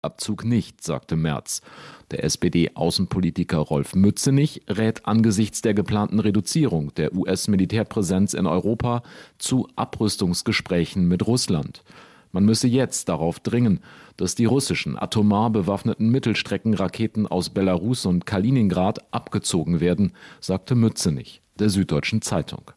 Abzug nicht, sagte Merz. Der SPD-Außenpolitiker Rolf Mützenich rät angesichts der geplanten Reduzierung der US-Militärpräsenz in Europa zu Abrüstungsgesprächen mit Russland. Man müsse jetzt darauf dringen, dass die russischen atomar bewaffneten Mittelstreckenraketen aus Belarus und Kaliningrad abgezogen werden, sagte Mützenich der Süddeutschen Zeitung.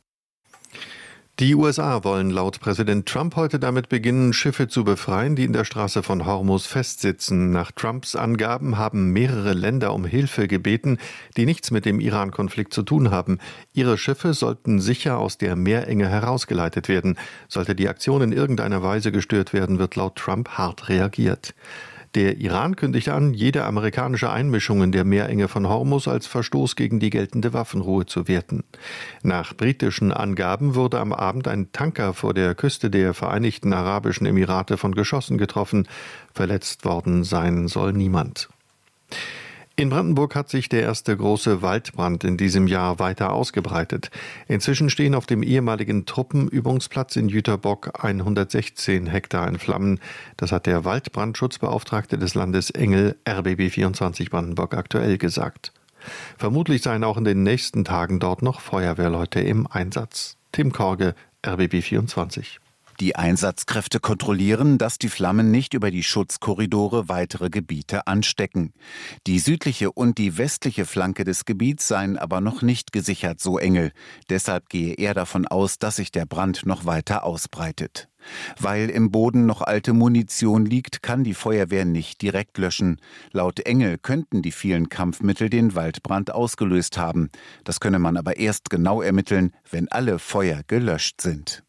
Die USA wollen laut Präsident Trump heute damit beginnen, Schiffe zu befreien, die in der Straße von Hormuz festsitzen. Nach Trumps Angaben haben mehrere Länder um Hilfe gebeten, die nichts mit dem Iran-Konflikt zu tun haben. Ihre Schiffe sollten sicher aus der Meerenge herausgeleitet werden. Sollte die Aktion in irgendeiner Weise gestört werden, wird laut Trump hart reagiert. Der Iran kündigt an, jede amerikanische Einmischung in der Meerenge von Hormuz als Verstoß gegen die geltende Waffenruhe zu werten. Nach britischen Angaben wurde am Abend ein Tanker vor der Küste der Vereinigten Arabischen Emirate von Geschossen getroffen. Verletzt worden sein soll niemand. In Brandenburg hat sich der erste große Waldbrand in diesem Jahr weiter ausgebreitet. Inzwischen stehen auf dem ehemaligen Truppenübungsplatz in Jüterbock 116 Hektar in Flammen. Das hat der Waldbrandschutzbeauftragte des Landes Engel, RBB 24 Brandenburg aktuell gesagt. Vermutlich seien auch in den nächsten Tagen dort noch Feuerwehrleute im Einsatz. Tim Korge, RBB 24. Die Einsatzkräfte kontrollieren, dass die Flammen nicht über die Schutzkorridore weitere Gebiete anstecken. Die südliche und die westliche Flanke des Gebiets seien aber noch nicht gesichert, so Engel. Deshalb gehe er davon aus, dass sich der Brand noch weiter ausbreitet. Weil im Boden noch alte Munition liegt, kann die Feuerwehr nicht direkt löschen. Laut Engel könnten die vielen Kampfmittel den Waldbrand ausgelöst haben. Das könne man aber erst genau ermitteln, wenn alle Feuer gelöscht sind.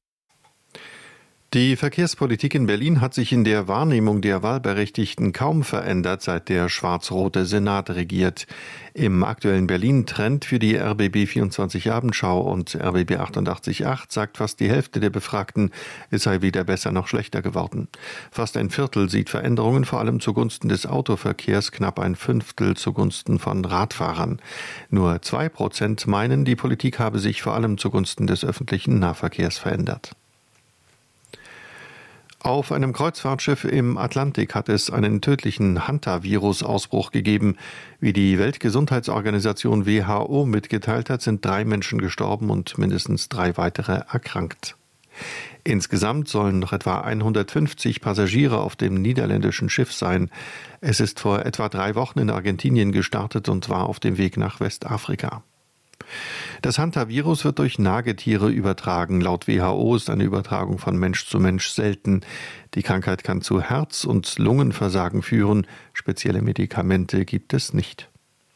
Die Verkehrspolitik in Berlin hat sich in der Wahrnehmung der Wahlberechtigten kaum verändert, seit der schwarz-rote Senat regiert. Im aktuellen Berlin-Trend für die RBB 24 Abendschau und RBB 88.8 sagt fast die Hälfte der Befragten, es sei weder besser noch schlechter geworden. Fast ein Viertel sieht Veränderungen vor allem zugunsten des Autoverkehrs, knapp ein Fünftel zugunsten von Radfahrern. Nur 2% meinen, die Politik habe sich vor allem zugunsten des öffentlichen Nahverkehrs verändert. Auf einem Kreuzfahrtschiff im Atlantik hat es einen tödlichen Hantavirus-Ausbruch gegeben. Wie die Weltgesundheitsorganisation WHO mitgeteilt hat, sind 3 Menschen gestorben und mindestens 3 weitere erkrankt. Insgesamt sollen noch etwa 150 Passagiere auf dem niederländischen Schiff sein. Es ist vor etwa 3 Wochen in Argentinien gestartet und war auf dem Weg nach Westafrika. Das Hantavirus wird durch Nagetiere übertragen. Laut WHO ist eine Übertragung von Mensch zu Mensch selten. Die Krankheit kann zu Herz- und Lungenversagen führen. Spezielle Medikamente gibt es nicht.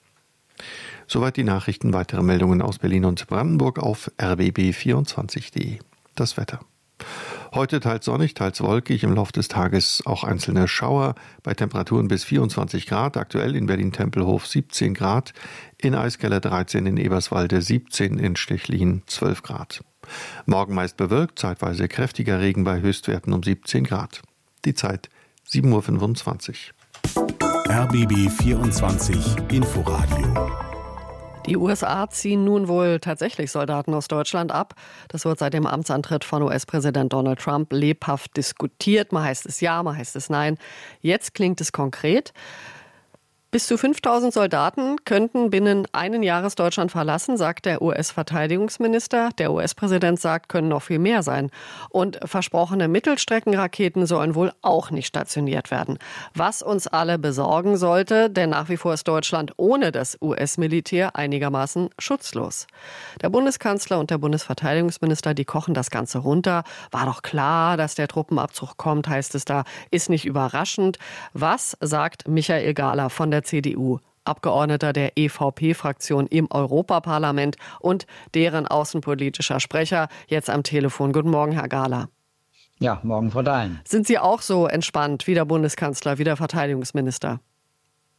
Soweit die Nachrichten. Weitere Meldungen aus Berlin und Brandenburg auf rbb24.de. Das Wetter. Heute teils sonnig, teils wolkig, im Laufe des Tages auch einzelne Schauer, bei Temperaturen bis 24 Grad, aktuell in Berlin-Tempelhof 17 Grad, in Eiskeller 13, in Eberswalde 17, in Stechlin 12 Grad. Morgen meist bewölkt, zeitweise kräftiger Regen bei Höchstwerten um 17 Grad. Die Zeit 7.25 Uhr. RBB 24 Inforadio. Die USA ziehen nun wohl tatsächlich Soldaten aus Deutschland ab. Das wird seit dem Amtsantritt von US-Präsident Donald Trump lebhaft diskutiert. Mal heißt es ja, mal heißt es nein. Jetzt klingt es konkret. Bis zu 5.000 Soldaten könnten binnen einen Jahres Deutschland verlassen, sagt der US-Verteidigungsminister. Der US-Präsident sagt, können noch viel mehr sein. Und versprochene Mittelstreckenraketen sollen wohl auch nicht stationiert werden. Was uns alle besorgen sollte, denn nach wie vor ist Deutschland ohne das US-Militär einigermaßen schutzlos. Der Bundeskanzler und der Bundesverteidigungsminister, die kochen das Ganze runter. War doch klar, dass der Truppenabzug kommt, heißt es da. Ist nicht überraschend. Was sagt Michael Gahler von der CDU, Abgeordneter der EVP-Fraktion im Europaparlament und deren außenpolitischer Sprecher, jetzt am Telefon. Guten Morgen, Herr Gahler. Ja, morgen, Frau Dahlen. Sind Sie auch so entspannt wie der Bundeskanzler, wie der Verteidigungsminister?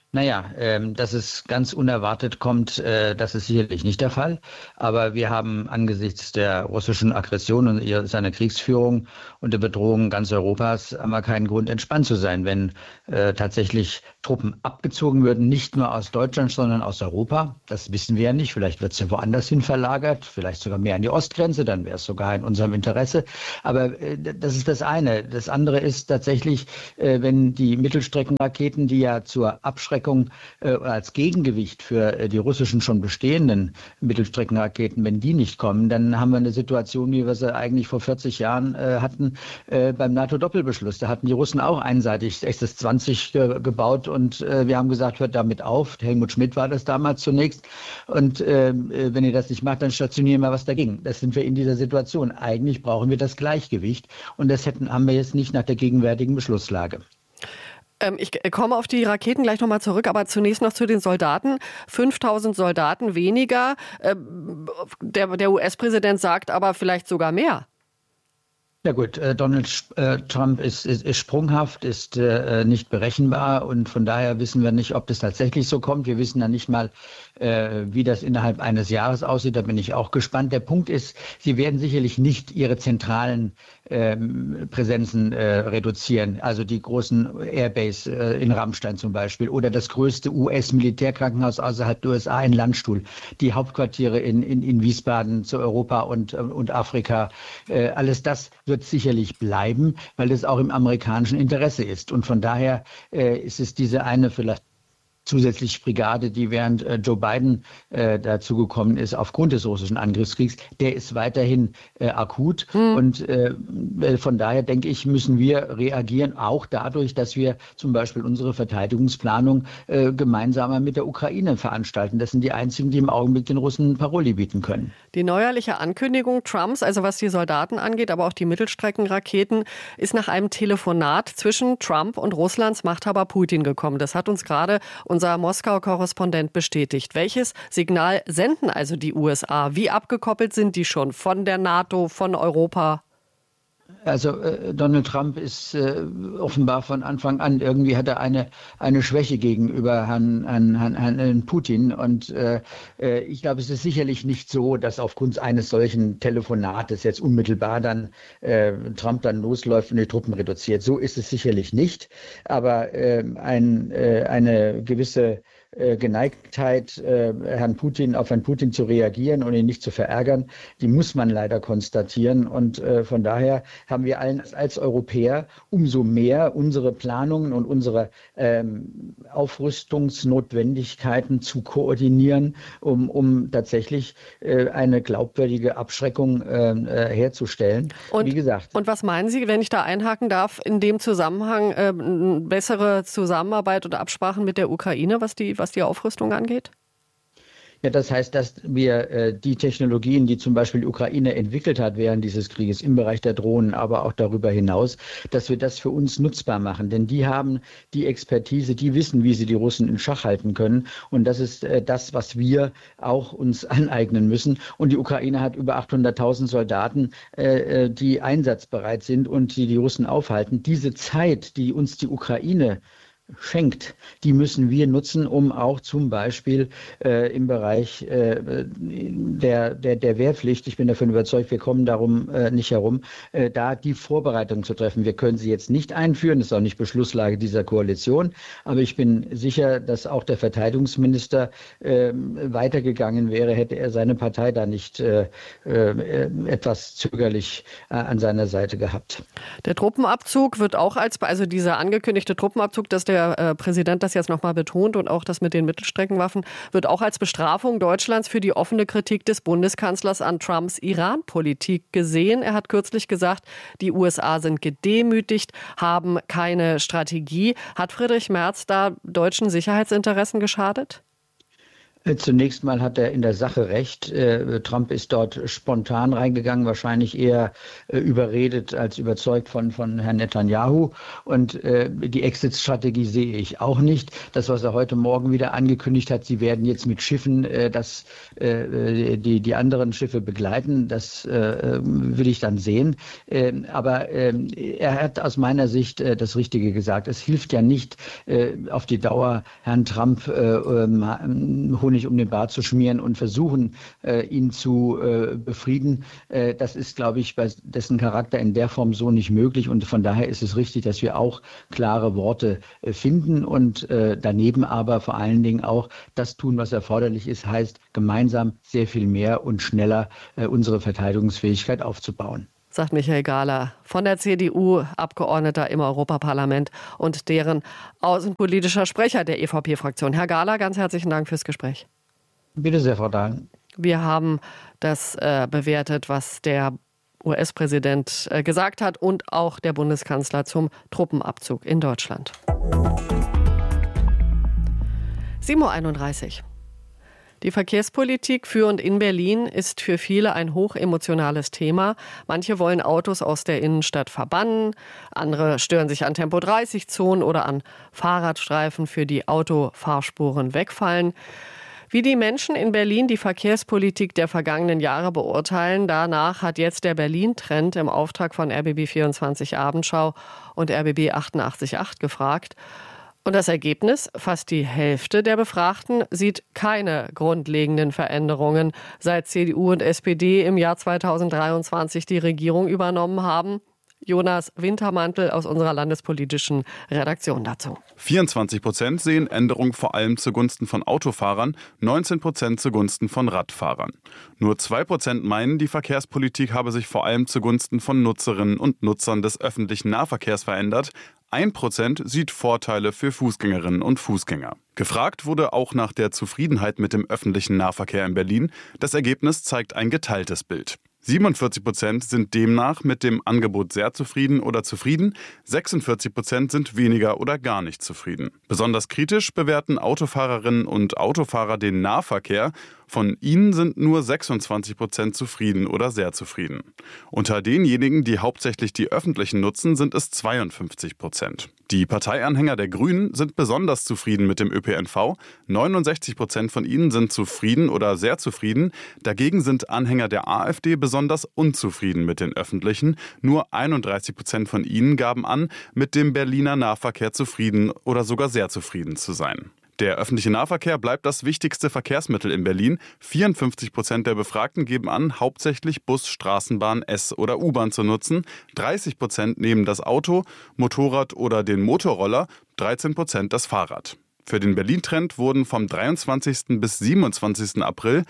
Dass es ganz unerwartet kommt, das ist sicherlich nicht der Fall. Aber wir haben angesichts der russischen Aggression und seiner Kriegsführung und der Bedrohung ganz Europas haben wir keinen Grund, entspannt zu sein, wenn tatsächlich Truppen abgezogen würden, nicht nur aus Deutschland, sondern aus Europa. Das wissen wir ja nicht. Vielleicht wird es ja woanders hin verlagert, vielleicht sogar mehr an die Ostgrenze, dann wäre es sogar in unserem Interesse. Aber das ist das eine. Das andere ist tatsächlich, wenn die Mittelstreckenraketen, die ja zur Abschreckung als Gegengewicht für die russischen schon bestehenden Mittelstreckenraketen, wenn die nicht kommen, dann haben wir eine Situation, wie wir sie eigentlich vor 40 Jahren hatten beim NATO-Doppelbeschluss. Da hatten die Russen auch einseitig SS-20 gebaut und wir haben gesagt, hört damit auf. Helmut Schmidt war das damals zunächst. Und wenn ihr das nicht macht, dann stationieren wir was dagegen. Das sind wir in dieser Situation. Eigentlich brauchen wir das Gleichgewicht und das haben wir jetzt nicht nach der gegenwärtigen Beschlusslage. Ich komme auf die Raketen gleich nochmal zurück, aber zunächst noch zu den Soldaten. 5.000 Soldaten weniger. Der US-Präsident sagt aber vielleicht sogar mehr. Ja gut, Donald Trump ist sprunghaft, ist nicht berechenbar und von daher wissen wir nicht, ob das tatsächlich so kommt. Wir wissen ja nicht mal, wie das innerhalb eines Jahres aussieht. Da bin ich auch gespannt. Der Punkt ist, sie werden sicherlich nicht ihre zentralen Präsenzen reduzieren. Also die großen Airbase in Ramstein zum Beispiel oder das größte US-Militärkrankenhaus außerhalb der USA in Landstuhl. Die Hauptquartiere in Wiesbaden zu Europa und Afrika. Alles das wird sicherlich bleiben, weil es auch im amerikanischen Interesse ist. Und von daher ist es diese eine vielleicht zusätzliche Brigade, die während Joe Biden dazugekommen ist aufgrund des russischen Angriffskriegs, der ist weiterhin akut. Und von daher denke ich, müssen wir reagieren, auch dadurch, dass wir zum Beispiel unsere Verteidigungsplanung gemeinsam mit der Ukraine veranstalten. Das sind die einzigen, die im Augenblick den Russen Paroli bieten können. Die neuerliche Ankündigung Trumps, also was die Soldaten angeht, aber auch die Mittelstreckenraketen, ist nach einem Telefonat zwischen Trump und Russlands Machthaber Putin gekommen. Das hat uns gerade unser Moskau-Korrespondent bestätigt. Welches Signal senden also die USA? Wie abgekoppelt sind die schon von der NATO, von Europa? Also Donald Trump ist offenbar von Anfang an, irgendwie hat er eine Schwäche gegenüber Herrn Putin. Und ich glaube, es ist sicherlich nicht so, dass aufgrund eines solchen Telefonates jetzt unmittelbar dann Trump dann losläuft und die Truppen reduziert. So ist es sicherlich nicht. Aber eine gewisse Geneigtheit, auf Herrn Putin zu reagieren und ihn nicht zu verärgern, die muss man leider konstatieren. Und von daher haben wir allen als Europäer umso mehr unsere Planungen und unsere Aufrüstungsnotwendigkeiten zu koordinieren, um tatsächlich eine glaubwürdige Abschreckung herzustellen. Und, wie gesagt. Und was meinen Sie, wenn ich da einhaken darf, in dem Zusammenhang bessere Zusammenarbeit oder Absprachen mit der Ukraine, was die Aufrüstung angeht? Ja, das heißt, dass wir die Technologien, die zum Beispiel die Ukraine entwickelt hat während dieses Krieges im Bereich der Drohnen, aber auch darüber hinaus, dass wir das für uns nutzbar machen. Denn die haben die Expertise, die wissen, wie sie die Russen in Schach halten können. Und das ist das, was wir auch uns aneignen müssen. Und die Ukraine hat über 800.000 Soldaten, die einsatzbereit sind und die Russen aufhalten. Diese Zeit, die uns die Ukraine schenkt, die müssen wir nutzen, um auch zum Beispiel im Bereich der Wehrpflicht, ich bin davon überzeugt, wir kommen darum nicht herum, da die Vorbereitung zu treffen. Wir können sie jetzt nicht einführen, das ist auch nicht Beschlusslage dieser Koalition, aber ich bin sicher, dass auch der Verteidigungsminister weitergegangen wäre, hätte er seine Partei da nicht etwas zögerlich an seiner Seite gehabt. Der Truppenabzug wird auch also dieser angekündigte Truppenabzug, dass der Präsident das jetzt nochmal betont und auch das mit den Mittelstreckenwaffen, wird auch als Bestrafung Deutschlands für die offene Kritik des Bundeskanzlers an Trumps Iran-Politik gesehen. Er hat kürzlich gesagt, die USA sind gedemütigt, haben keine Strategie. Hat Friedrich Merz da deutschen Sicherheitsinteressen geschadet? Zunächst mal hat er in der Sache recht. Trump ist dort spontan reingegangen, wahrscheinlich eher überredet als überzeugt von Herrn Netanyahu. Und die Exit-Strategie sehe ich auch nicht. Das, was er heute Morgen wieder angekündigt hat, sie werden jetzt mit Schiffen die anderen Schiffe begleiten, das will ich dann sehen. Aber er hat aus meiner Sicht das Richtige gesagt. Es hilft ja nicht auf die Dauer, Herrn Trump Honig um den Bart zu schmieren und versuchen, ihn zu befrieden. Das ist, glaube ich, bei dessen Charakter in der Form so nicht möglich. Und von daher ist es richtig, dass wir auch klare Worte finden und daneben aber vor allen Dingen auch das tun, was erforderlich ist, heißt gemeinsam sehr viel mehr und schneller unsere Verteidigungsfähigkeit aufzubauen. Sagt Michael Gahler von der CDU, Abgeordneter im Europaparlament und deren außenpolitischer Sprecher der EVP-Fraktion. Herr Gahler, ganz herzlichen Dank fürs Gespräch. Bitte sehr, Frau Dahl. Wir haben das bewertet, was der US-Präsident gesagt hat und auch der Bundeskanzler zum Truppenabzug in Deutschland. 7:31 Uhr. Die Verkehrspolitik für und in Berlin ist für viele ein hochemotionales Thema. Manche wollen Autos aus der Innenstadt verbannen, andere stören sich an Tempo-30-Zonen oder an Fahrradstreifen, für die Autofahrspuren wegfallen. Wie die Menschen in Berlin die Verkehrspolitik der vergangenen Jahre beurteilen, danach hat jetzt der Berlin-Trend im Auftrag von RBB24 Abendschau und RBB 88.8 gefragt. Und das Ergebnis, fast die Hälfte der Befragten sieht keine grundlegenden Veränderungen, seit CDU und SPD im Jahr 2023 die Regierung übernommen haben. Jonas Wintermantel aus unserer landespolitischen Redaktion dazu. 24% sehen Änderungen vor allem zugunsten von Autofahrern, 19% zugunsten von Radfahrern. Nur 2% meinen, die Verkehrspolitik habe sich vor allem zugunsten von Nutzerinnen und Nutzern des öffentlichen Nahverkehrs verändert. 1% sieht Vorteile für Fußgängerinnen und Fußgänger. Gefragt wurde auch nach der Zufriedenheit mit dem öffentlichen Nahverkehr in Berlin. Das Ergebnis zeigt ein geteiltes Bild. 47% sind demnach mit dem Angebot sehr zufrieden oder zufrieden, 46% sind weniger oder gar nicht zufrieden. Besonders kritisch bewerten Autofahrerinnen und Autofahrer den Nahverkehr. Von ihnen sind nur 26% zufrieden oder sehr zufrieden. Unter denjenigen, die hauptsächlich die öffentlichen nutzen, sind es 52%. Die Parteianhänger der Grünen sind besonders zufrieden mit dem ÖPNV. 69% von ihnen sind zufrieden oder sehr zufrieden. Dagegen sind Anhänger der AfD besonders unzufrieden mit den Öffentlichen. Nur 31% von ihnen gaben an, mit dem Berliner Nahverkehr zufrieden oder sogar sehr zufrieden zu sein. Der öffentliche Nahverkehr bleibt das wichtigste Verkehrsmittel in Berlin. 54% der Befragten geben an, hauptsächlich Bus, Straßenbahn, S- oder U-Bahn zu nutzen. 30% nehmen das Auto, Motorrad oder den Motorroller, 13% das Fahrrad. Für den Berlin-Trend wurden vom 23. bis 27. April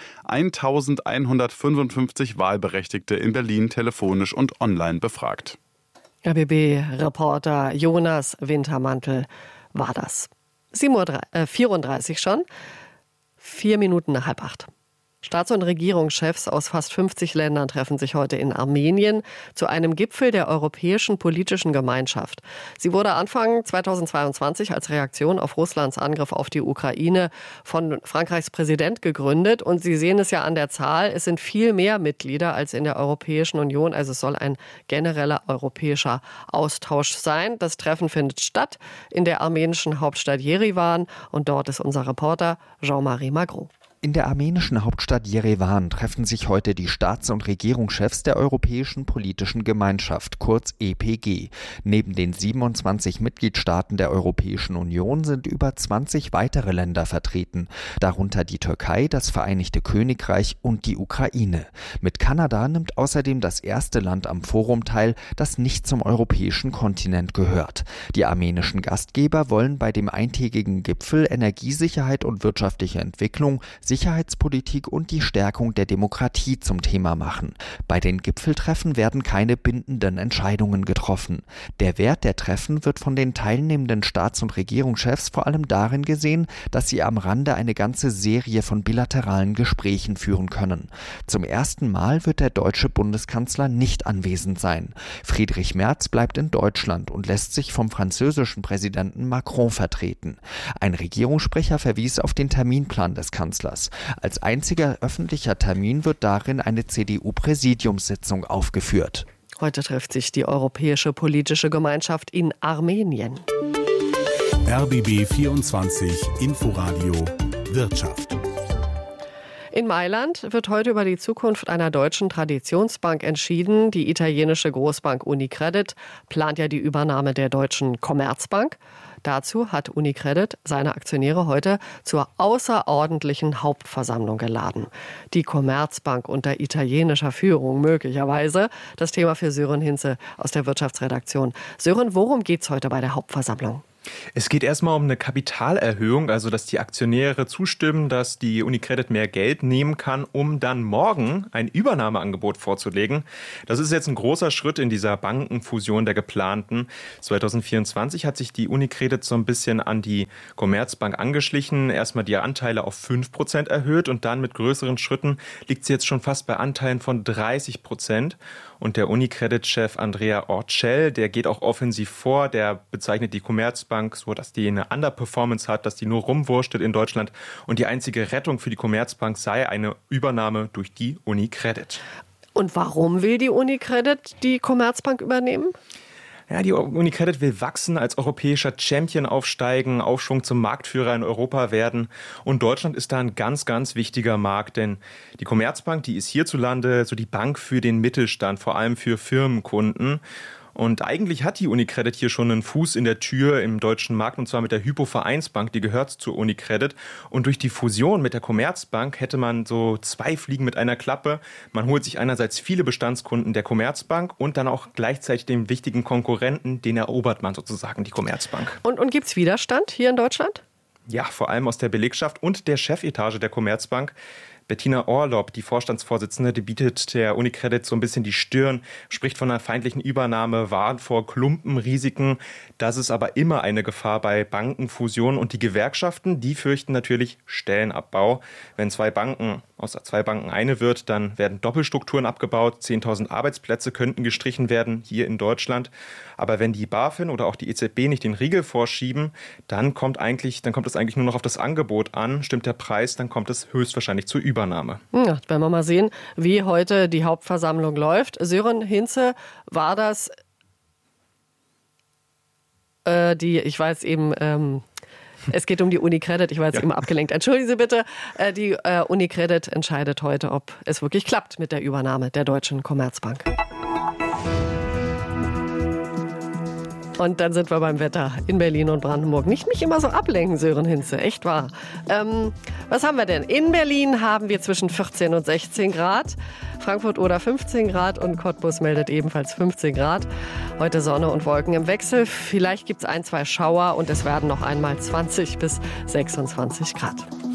1155 Wahlberechtigte in Berlin telefonisch und online befragt. RBB-Reporter Jonas Wintermantel war das. 7:34 Uhr schon, 4 Minuten nach 7:30. Staats- und Regierungschefs aus fast 50 Ländern treffen sich heute in Armenien zu einem Gipfel der Europäischen Politischen Gemeinschaft. Sie wurde Anfang 2022 als Reaktion auf Russlands Angriff auf die Ukraine von Frankreichs Präsident gegründet. Und Sie sehen es ja an der Zahl, es sind viel mehr Mitglieder als in der Europäischen Union. Also es soll ein genereller europäischer Austausch sein. Das Treffen findet statt in der armenischen Hauptstadt Jerewan. Und dort ist unser Reporter Jean-Marie Magro. In der armenischen Hauptstadt Jerewan treffen sich heute die Staats- und Regierungschefs der Europäischen Politischen Gemeinschaft, kurz EPG. Neben den 27 Mitgliedstaaten der Europäischen Union sind über 20 weitere Länder vertreten, darunter die Türkei, das Vereinigte Königreich und die Ukraine. Mit Kanada nimmt außerdem das erste Land am Forum teil, das nicht zum europäischen Kontinent gehört. Die armenischen Gastgeber wollen bei dem eintägigen Gipfel Energiesicherheit und wirtschaftliche Entwicklung, Sicherheitspolitik und die Stärkung der Demokratie zum Thema machen. Bei den Gipfeltreffen werden keine bindenden Entscheidungen getroffen. Der Wert der Treffen wird von den teilnehmenden Staats- und Regierungschefs vor allem darin gesehen, dass sie am Rande eine ganze Serie von bilateralen Gesprächen führen können. Zum ersten Mal wird der deutsche Bundeskanzler nicht anwesend sein. Friedrich Merz bleibt in Deutschland und lässt sich vom französischen Präsidenten Macron vertreten. Ein Regierungssprecher verwies auf den Terminplan des Kanzlers. Kanzlers. Als einziger öffentlicher Termin wird darin eine CDU-Präsidiumssitzung aufgeführt. Heute trifft sich die Europäische Politische Gemeinschaft in Armenien. RBB 24 Inforadio Wirtschaft. In Mailand wird heute über die Zukunft einer deutschen Traditionsbank entschieden. Die italienische Großbank Unicredit plant ja die Übernahme der deutschen Commerzbank. Dazu hat Unicredit seine Aktionäre heute zur außerordentlichen Hauptversammlung geladen. Die Commerzbank unter italienischer Führung möglicherweise. Das Thema für Sören Hinze aus der Wirtschaftsredaktion. Sören, worum geht's heute bei der Hauptversammlung? Es geht erstmal um eine Kapitalerhöhung, also dass die Aktionäre zustimmen, dass die Unicredit mehr Geld nehmen kann, um dann morgen ein Übernahmeangebot vorzulegen. Das ist jetzt ein großer Schritt in dieser Bankenfusion der geplanten. 2024 hat sich die Unicredit so ein bisschen an die Commerzbank angeschlichen, erstmal die Anteile auf 5% erhöht und dann mit größeren Schritten liegt sie jetzt schon fast bei Anteilen von 30%. Und der Unicredit-Chef Andrea Orcel, der geht auch offensiv vor, der bezeichnet die Commerzbank so, dass die eine Underperformance hat, dass die nur rumwurschtelt in Deutschland. Und die einzige Rettung für die Commerzbank sei eine Übernahme durch die Unicredit. Und warum will die Unicredit die Commerzbank übernehmen? Ja, die Unicredit will wachsen, als europäischer Champion aufsteigen, Aufschwung zum Marktführer in Europa werden. Und Deutschland ist da ein ganz, ganz wichtiger Markt, denn die Commerzbank, die ist hierzulande so die Bank für den Mittelstand, vor allem für Firmenkunden. Und eigentlich hat die Unicredit hier schon einen Fuß in der Tür im deutschen Markt, und zwar mit der Hypo-Vereinsbank, die gehört zur Unicredit. Und durch die Fusion mit der Commerzbank hätte man so 2 Fliegen mit einer Klappe. Man holt sich einerseits viele Bestandskunden der Commerzbank und dann auch gleichzeitig den wichtigen Konkurrenten, den erobert man sozusagen, die Commerzbank. Und gibt es Widerstand hier in Deutschland? Ja, vor allem aus der Belegschaft und der Chefetage der Commerzbank. Bettina Orlob, die Vorstandsvorsitzende, die bietet der Unicredit so ein bisschen die Stirn, spricht von einer feindlichen Übernahme, warnt vor Klumpenrisiken. Das ist aber immer eine Gefahr bei Bankenfusionen. Und die Gewerkschaften, die fürchten natürlich Stellenabbau. Wenn aus 2 Banken eine wird, dann werden Doppelstrukturen abgebaut. 10.000 Arbeitsplätze könnten gestrichen werden hier in Deutschland. Aber wenn die BaFin oder auch die EZB nicht den Riegel vorschieben, dann kommt es eigentlich nur noch auf das Angebot an. Stimmt der Preis, dann kommt es höchstwahrscheinlich zur Übernahme. Ja, werden wir mal sehen, wie heute die Hauptversammlung läuft. Sören Hinze, war das ich war jetzt eben, es geht um die Unicredit, ich war jetzt eben abgelenkt. Entschuldigen Sie bitte, die Unicredit entscheidet heute, ob es wirklich klappt mit der Übernahme der deutschen Commerzbank. Und dann sind wir beim Wetter in Berlin und Brandenburg. Nicht mich immer so ablenken, Sören Hinze, echt wahr. Was haben wir denn? In Berlin haben wir zwischen 14 und 16 Grad. Frankfurt oder 15 Grad und Cottbus meldet ebenfalls 15 Grad. Heute Sonne und Wolken im Wechsel. Vielleicht gibt es 1-2 Schauer und es werden noch einmal 20 bis 26 Grad.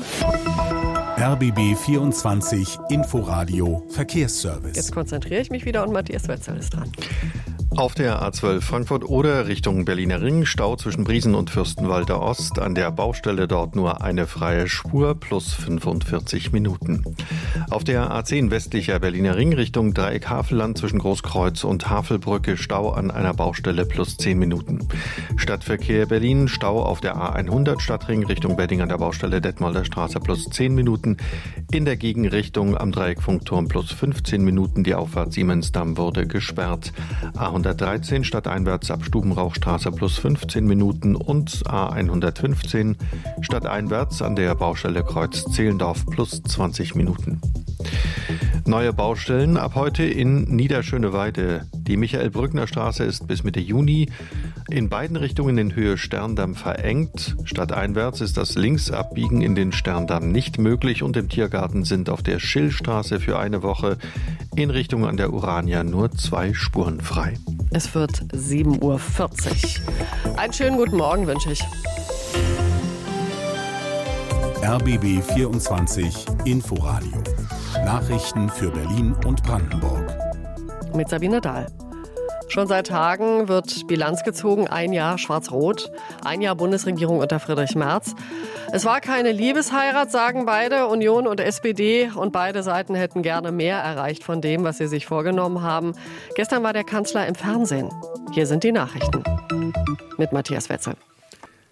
RBB 24 Inforadio Verkehrsservice. Jetzt konzentriere ich mich wieder und Matthias Wetzel ist dran. Auf der A12 Frankfurt-Oder Richtung Berliner Ring, Stau zwischen Briesen und Fürstenwalder Ost. An der Baustelle dort nur eine freie Spur plus 45 Minuten. Auf der A10 westlicher Berliner Ring Richtung Dreieck Havelland zwischen Großkreuz und Havelbrücke, Stau an einer Baustelle plus 10 Minuten. Stadtverkehr Berlin, Stau auf der A100 Stadtring Richtung Wedding an der Baustelle Detmolder Straße plus 10 Minuten. In der Gegenrichtung am Dreieck Funkturm plus 15 Minuten. Die Auffahrt Siemensdamm wurde gesperrt. A113 stadteinwärts ab Stubenrauchstraße plus 15 Minuten und A115 stadteinwärts an der Baustelle Kreuz Zehlendorf plus 20 Minuten. Neue Baustellen ab heute in Niederschöneweide. Die Michael-Brückner-Straße ist bis Mitte Juni in beiden Richtungen in Höhe Sterndamm verengt. Stadteinwärts ist das Linksabbiegen in den Sterndamm nicht möglich und im Tiergarten sind auf der Schillstraße für eine Woche in Richtung an der Urania nur 2 Spuren frei. Es wird 7:40 Uhr. Einen schönen guten Morgen wünsche ich. RBB 24 Inforadio. Nachrichten für Berlin und Brandenburg. Mit Sabine Dahl. Schon seit Tagen wird Bilanz gezogen. 1 Jahr Schwarz-Rot, 1 Jahr Bundesregierung unter Friedrich Merz. Es war keine Liebesheirat, sagen beide, Union und SPD. Und beide Seiten hätten gerne mehr erreicht von dem, was sie sich vorgenommen haben. Gestern war der Kanzler im Fernsehen. Hier sind die Nachrichten mit Matthias Wetzel.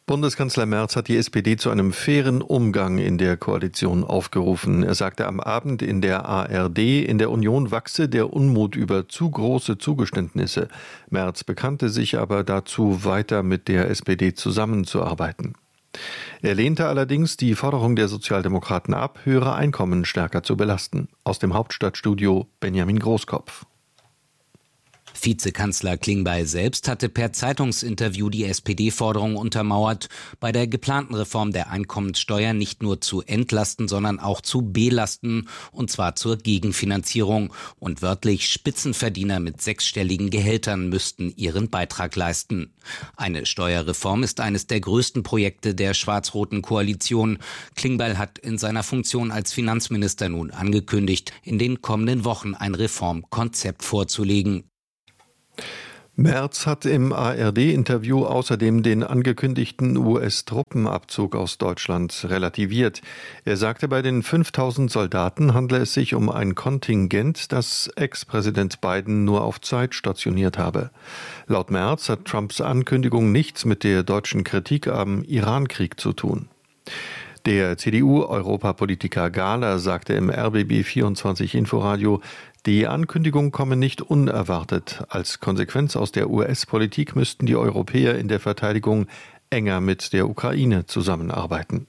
Bundeskanzler Merz hat die SPD zu einem fairen Umgang in der Koalition aufgerufen. Er sagte am Abend in der ARD, in der Union wachse der Unmut über zu große Zugeständnisse. Merz bekannte sich aber dazu, weiter mit der SPD zusammenzuarbeiten. Er lehnte allerdings die Forderung der Sozialdemokraten ab, höhere Einkommen stärker zu belasten. Aus dem Hauptstadtstudio Benjamin Großkopf. Vizekanzler Klingbeil selbst hatte per Zeitungsinterview die SPD-Forderung untermauert, bei der geplanten Reform der Einkommenssteuer nicht nur zu entlasten, sondern auch zu belasten, und zwar zur Gegenfinanzierung. Und wörtlich, Spitzenverdiener mit 6-stelligen Gehältern müssten ihren Beitrag leisten. Eine Steuerreform ist eines der größten Projekte der schwarz-roten Koalition. Klingbeil hat in seiner Funktion als Finanzminister nun angekündigt, in den kommenden Wochen ein Reformkonzept vorzulegen. Merz hat im ARD-Interview außerdem den angekündigten US-Truppenabzug aus Deutschland relativiert. Er sagte, bei den 5000 Soldaten handle es sich um ein Kontingent, das Ex-Präsident Biden nur auf Zeit stationiert habe. Laut Merz hat Trumps Ankündigung nichts mit der deutschen Kritik am Iran-Krieg zu tun. Der CDU-Europapolitiker Gahler sagte im RBB 24 Inforadio, die Ankündigung komme nicht unerwartet. Als Konsequenz aus der US-Politik müssten die Europäer in der Verteidigung enger mit der Ukraine zusammenarbeiten.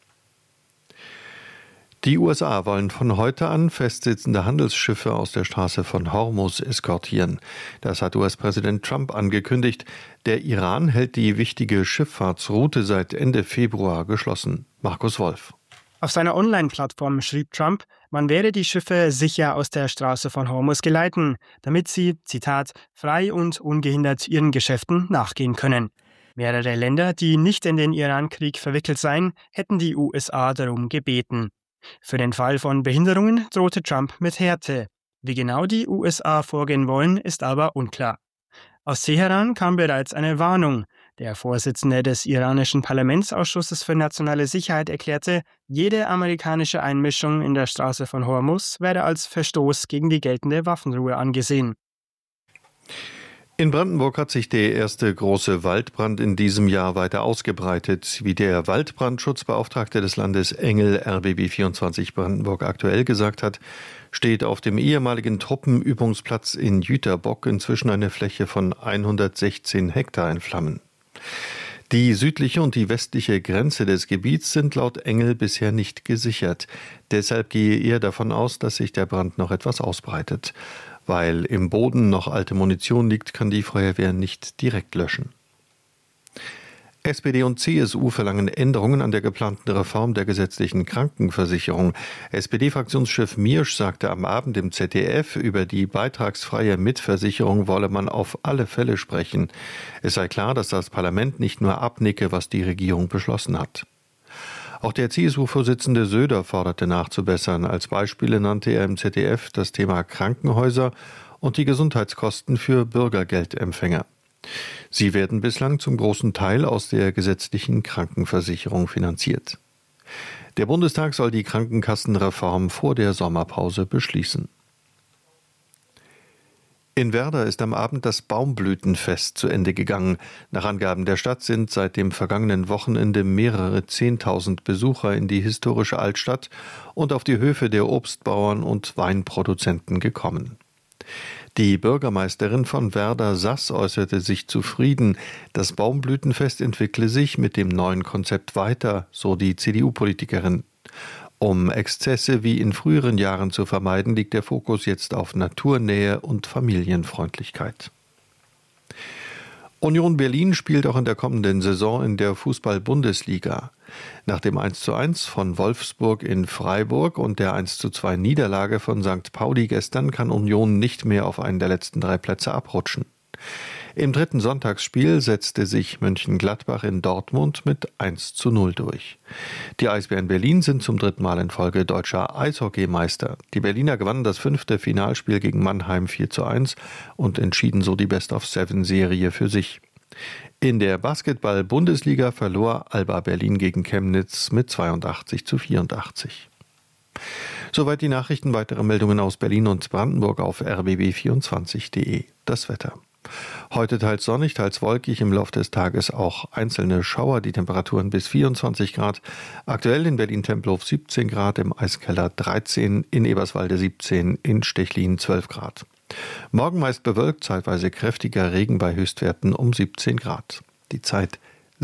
Die USA wollen von heute an festsitzende Handelsschiffe aus der Straße von Hormuz eskortieren. Das hat US-Präsident Trump angekündigt. Der Iran hält die wichtige Schifffahrtsroute seit Ende Februar geschlossen. Markus Wolf. Auf seiner Online-Plattform schrieb Trump, man werde die Schiffe sicher aus der Straße von Hormuz geleiten, damit sie, Zitat, frei und ungehindert ihren Geschäften nachgehen können. Mehrere Länder, die nicht in den Iran-Krieg verwickelt seien, hätten die USA darum gebeten. Für den Fall von Behinderungen drohte Trump mit Härte. Wie genau die USA vorgehen wollen, ist aber unklar. Aus Teheran kam bereits eine Warnung. Der Vorsitzende des iranischen Parlamentsausschusses für nationale Sicherheit erklärte, jede amerikanische Einmischung in der Straße von Hormuz werde als Verstoß gegen die geltende Waffenruhe angesehen. In Brandenburg hat sich der erste große Waldbrand in diesem Jahr weiter ausgebreitet. Wie der Waldbrandschutzbeauftragte des Landes Engel RBB 24 Brandenburg aktuell gesagt hat, steht auf dem ehemaligen Truppenübungsplatz in Jüterbock inzwischen eine Fläche von 116 Hektar in Flammen. Die südliche und die westliche Grenze des Gebiets sind laut Engel bisher nicht gesichert. Deshalb gehe er davon aus, dass sich der Brand noch etwas ausbreitet. Weil im Boden noch alte Munition liegt, kann die Feuerwehr nicht direkt löschen. SPD und CSU verlangen Änderungen an der geplanten Reform der gesetzlichen Krankenversicherung. SPD-Fraktionschef Miersch sagte am Abend im ZDF, über die beitragsfreie Mitversicherung wolle man auf alle Fälle sprechen. Es sei klar, dass das Parlament nicht nur abnicke, was die Regierung beschlossen hat. Auch der CSU-Vorsitzende Söder forderte nachzubessern. Als Beispiele nannte er im ZDF das Thema Krankenhäuser und die Gesundheitskosten für Bürgergeldempfänger. Sie werden bislang zum großen Teil aus der gesetzlichen Krankenversicherung finanziert. Der Bundestag soll die Krankenkassenreform vor der Sommerpause beschließen. In Werder ist am Abend das Baumblütenfest zu Ende gegangen. Nach Angaben der Stadt sind seit dem vergangenen Wochenende mehrere 10.000 Besucher in die historische Altstadt und auf die Höfe der Obstbauern und Weinproduzenten gekommen. Die Bürgermeisterin von Werder, Sass, äußerte sich zufrieden. Das Baumblütenfest entwickle sich mit dem neuen Konzept weiter, so die CDU-Politikerin. Um Exzesse wie in früheren Jahren zu vermeiden, liegt der Fokus jetzt auf Naturnähe und Familienfreundlichkeit. Union Berlin spielt auch in der kommenden Saison in der Fußball-Bundesliga. Nach dem 1:1 von Wolfsburg in Freiburg und der 1:2 Niederlage von St. Pauli gestern kann Union nicht mehr auf einen der letzten 3 Plätze abrutschen. Im dritten Sonntagsspiel setzte sich Mönchengladbach in Dortmund mit 1:0 durch. Die Eisbären Berlin sind zum 3. Mal in Folge deutscher Eishockeymeister. Die Berliner gewannen das 5. Finalspiel gegen Mannheim 4:1 und entschieden so die Best-of-7-Serie für sich. In der Basketball-Bundesliga verlor Alba Berlin gegen Chemnitz mit 82:84. Soweit die Nachrichten. Weitere Meldungen aus Berlin und Brandenburg auf rbb24.de. Das Wetter. Heute teils sonnig, teils wolkig, im Laufe des Tages auch einzelne Schauer, die Temperaturen bis 24 Grad. Aktuell in Berlin-Tempelhof 17 Grad, im Eiskeller 13, in Eberswalde 17, in Stechlin 12 Grad. Morgen meist bewölkt, zeitweise kräftiger Regen bei Höchstwerten um 17 Grad. Die Zeit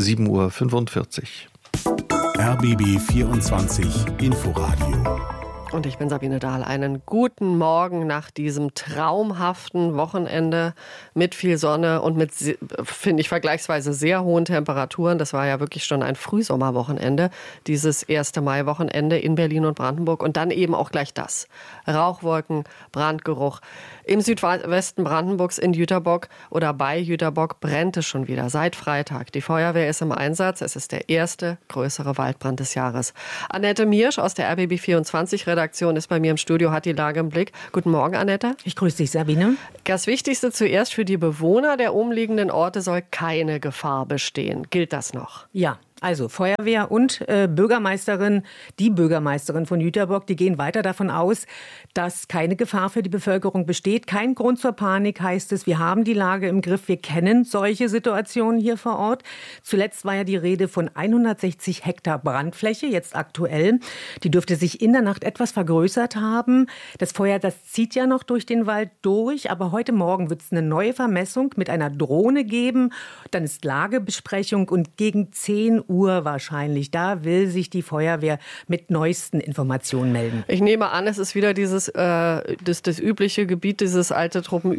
7:45 Uhr. RBB 24 Inforadio. Und ich bin Sabine Dahl. Einen guten Morgen nach diesem traumhaften Wochenende mit viel Sonne und mit, finde ich, vergleichsweise sehr hohen Temperaturen. Das war ja wirklich schon ein Frühsommerwochenende, dieses 1. Mai-Wochenende in Berlin und Brandenburg. Und dann eben auch gleich das. Rauchwolken, Brandgeruch. Im Südwesten Brandenburgs in Jüterbock oder bei Jüterbock brennt es schon wieder seit Freitag. Die Feuerwehr ist im Einsatz. Es ist der erste größere Waldbrand des Jahres. Annette Miersch aus der RBB 24 Redaktion ist bei mir im Studio, hat die Lage im Blick. Guten Morgen, Annette. Ich grüße dich, Sabine. Das Wichtigste zuerst: Für die Bewohner der umliegenden Orte soll keine Gefahr bestehen. Gilt das noch? Ja. Also Feuerwehr und Bürgermeisterin, die Bürgermeisterin von Jüterbock, die gehen weiter davon aus, dass keine Gefahr für die Bevölkerung besteht. Kein Grund zur Panik, heißt es. Wir haben die Lage im Griff. Wir kennen solche Situationen hier vor Ort. Zuletzt war ja die Rede von 160 Hektar Brandfläche, jetzt aktuell. Die dürfte sich in der Nacht etwas vergrößert haben. Das Feuer, das zieht ja noch durch den Wald durch. Aber heute Morgen wird es eine neue Vermessung mit einer Drohne geben. Dann ist Lagebesprechung und gegen 10 Uhr wahrscheinlich. Da will sich die Feuerwehr mit neuesten Informationen melden. Ich nehme an, es ist wieder das übliche Gebiet, dieses alte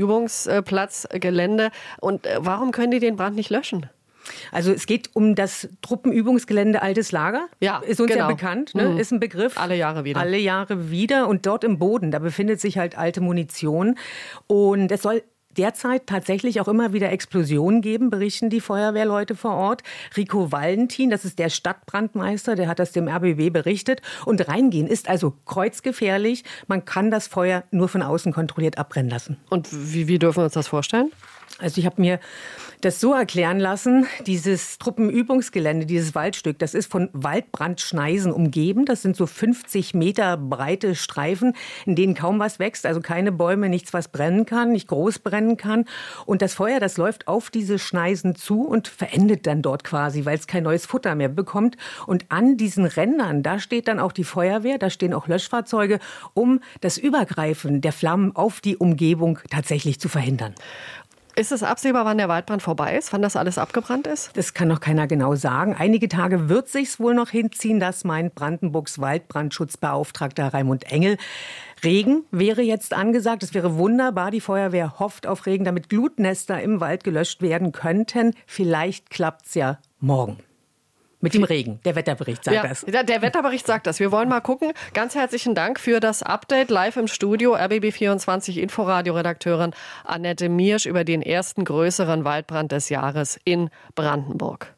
Truppenübungsplatzgelände. Und warum können die den Brand nicht löschen? Also es geht um das Truppenübungsgelände Altes Lager. Ja, ist uns ja bekannt, ne? Ist ein Begriff. Alle Jahre wieder. Alle Jahre wieder. Und dort im Boden, da befindet sich halt alte Munition. Und es soll derzeit tatsächlich auch immer wieder Explosionen geben, berichten die Feuerwehrleute vor Ort. Rico Valentin, das ist der Stadtbrandmeister, der hat das dem RBB berichtet. Und reingehen ist also kreuzgefährlich. Man kann das Feuer nur von außen kontrolliert abbrennen lassen. Und wie dürfen wir uns das vorstellen? Also ich habe mir das so erklären lassen, dieses Truppenübungsgelände, dieses Waldstück, das ist von Waldbrandschneisen umgeben. Das sind so 50 Meter breite Streifen, in denen kaum was wächst, also keine Bäume, nichts, was brennen kann, nicht groß brennen kann. Und das Feuer, das läuft auf diese Schneisen zu und verendet dann dort quasi, weil es kein neues Futter mehr bekommt. Und an diesen Rändern, da steht dann auch die Feuerwehr, da stehen auch Löschfahrzeuge, um das Übergreifen der Flammen auf die Umgebung tatsächlich zu verhindern. Ist es absehbar, wann der Waldbrand vorbei ist, wann das alles abgebrannt ist? Das kann noch keiner genau sagen. Einige Tage wird sich's wohl noch hinziehen, das meint Brandenburgs Waldbrandschutzbeauftragter Raimund Engel. Regen wäre jetzt angesagt. Es wäre wunderbar. Die Feuerwehr hofft auf Regen, damit Glutnester im Wald gelöscht werden könnten. Vielleicht klappt's ja morgen. Mit dem Regen. Der Wetterbericht sagt das. Der Wetterbericht sagt das. Wir wollen mal gucken. Ganz herzlichen Dank für das Update live im Studio. RBB 24 Inforadio-Redakteurin Annette Miersch über den ersten größeren Waldbrand des Jahres in Brandenburg.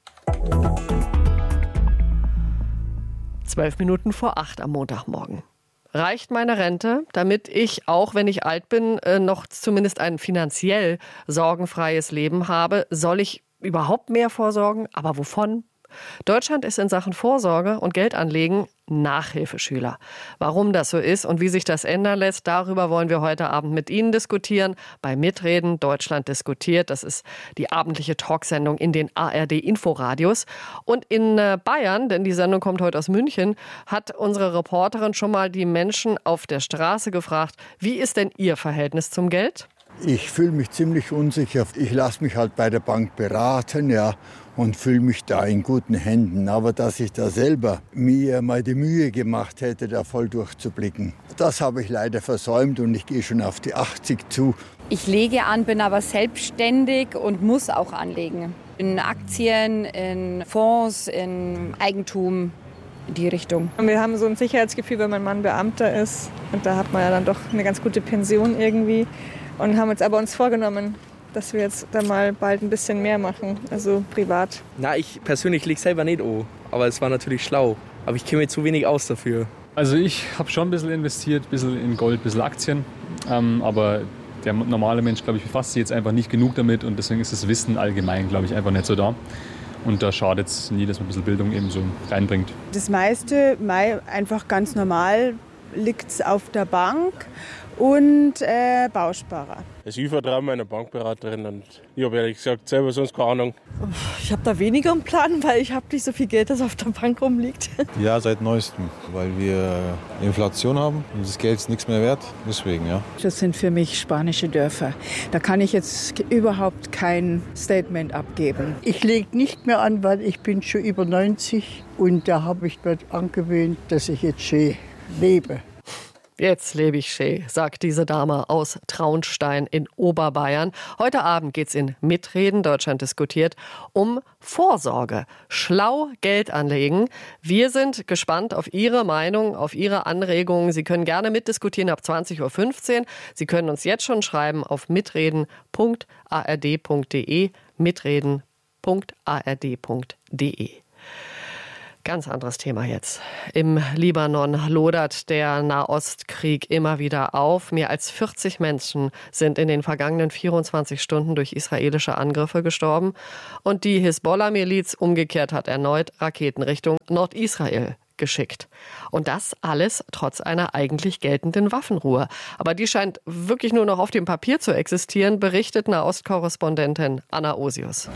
7:12 am Montagmorgen. Reicht meine Rente, damit ich, auch wenn ich alt bin, noch zumindest ein finanziell sorgenfreies Leben habe? Soll ich überhaupt mehr vorsorgen? Aber wovon? Deutschland ist in Sachen Vorsorge und Geldanlegen Nachhilfeschüler. Warum das so ist und wie sich das ändern lässt, darüber wollen wir heute Abend mit Ihnen diskutieren. Bei Mitreden Deutschland diskutiert. Das ist die abendliche Talksendung in den ARD-Inforadios. Und in Bayern, denn die Sendung kommt heute aus München, hat unsere Reporterin schon mal die Menschen auf der Straße gefragt, wie ist denn Ihr Verhältnis zum Geld? Ich fühle mich ziemlich unsicher. Ich lasse mich halt bei der Bank beraten, ja, und fühle mich da in guten Händen. Aber dass ich da selber mir mal die Mühe gemacht hätte, da voll durchzublicken, das habe ich leider versäumt und ich gehe schon auf die 80 zu. Ich lege an, bin aber selbstständig und muss auch anlegen. In Aktien, in Fonds, in Eigentum. In die Richtung. Wir haben so ein Sicherheitsgefühl, wenn mein Mann Beamter ist. Und da hat man ja dann doch eine ganz gute Pension irgendwie. Und haben uns aber vorgenommen, dass wir jetzt dann mal bald ein bisschen mehr machen, also privat. Na, ich persönlich lege selber nicht an, aber es war natürlich schlau. Aber ich kenne mir zu wenig aus dafür. Also ich habe schon ein bisschen investiert, ein bisschen in Gold, ein bisschen Aktien. Aber der normale Mensch, glaube ich, befasst sich jetzt einfach nicht genug damit. Und deswegen ist das Wissen allgemein, glaube ich, einfach nicht so da. Und da schadet es nie, dass man ein bisschen Bildung eben so reinbringt. Das meiste einfach ganz normal liegt es auf der Bank und Bausparer. Also ich vertraue meiner Bankberaterin und ich habe ehrlich gesagt selber sonst keine Ahnung. Ich habe da weniger im Plan, weil ich habe nicht so viel Geld, das auf der Bank rumliegt. Ja, seit neuestem, weil wir Inflation haben und das Geld ist nichts mehr wert. Deswegen, ja. Das sind für mich spanische Dörfer. Da kann ich jetzt überhaupt kein Statement abgeben. Ich lege nicht mehr an, weil ich bin schon über 90 und da habe ich mir angewöhnt, dass ich jetzt schön lebe. Jetzt lebe ich schön, sagt diese Dame aus Traunstein in Oberbayern. Heute Abend geht's in Mitreden, Deutschland diskutiert, um Vorsorge. Schlau Geld anlegen. Wir sind gespannt auf Ihre Meinung, auf Ihre Anregungen. Sie können gerne mitdiskutieren ab 20.15 Uhr. Sie können uns jetzt schon schreiben auf mitreden.ard.de, mitreden.ard.de. Ganz anderes Thema jetzt. Im Libanon lodert der Nahostkrieg immer wieder auf. Mehr als 40 Menschen sind in den vergangenen 24 Stunden durch israelische Angriffe gestorben. Und die Hisbollah-Miliz umgekehrt hat erneut Raketen Richtung Nordisrael geschickt. Und das alles trotz einer eigentlich geltenden Waffenruhe. Aber die scheint wirklich nur noch auf dem Papier zu existieren, berichtet Nahostkorrespondentin Anna Osius.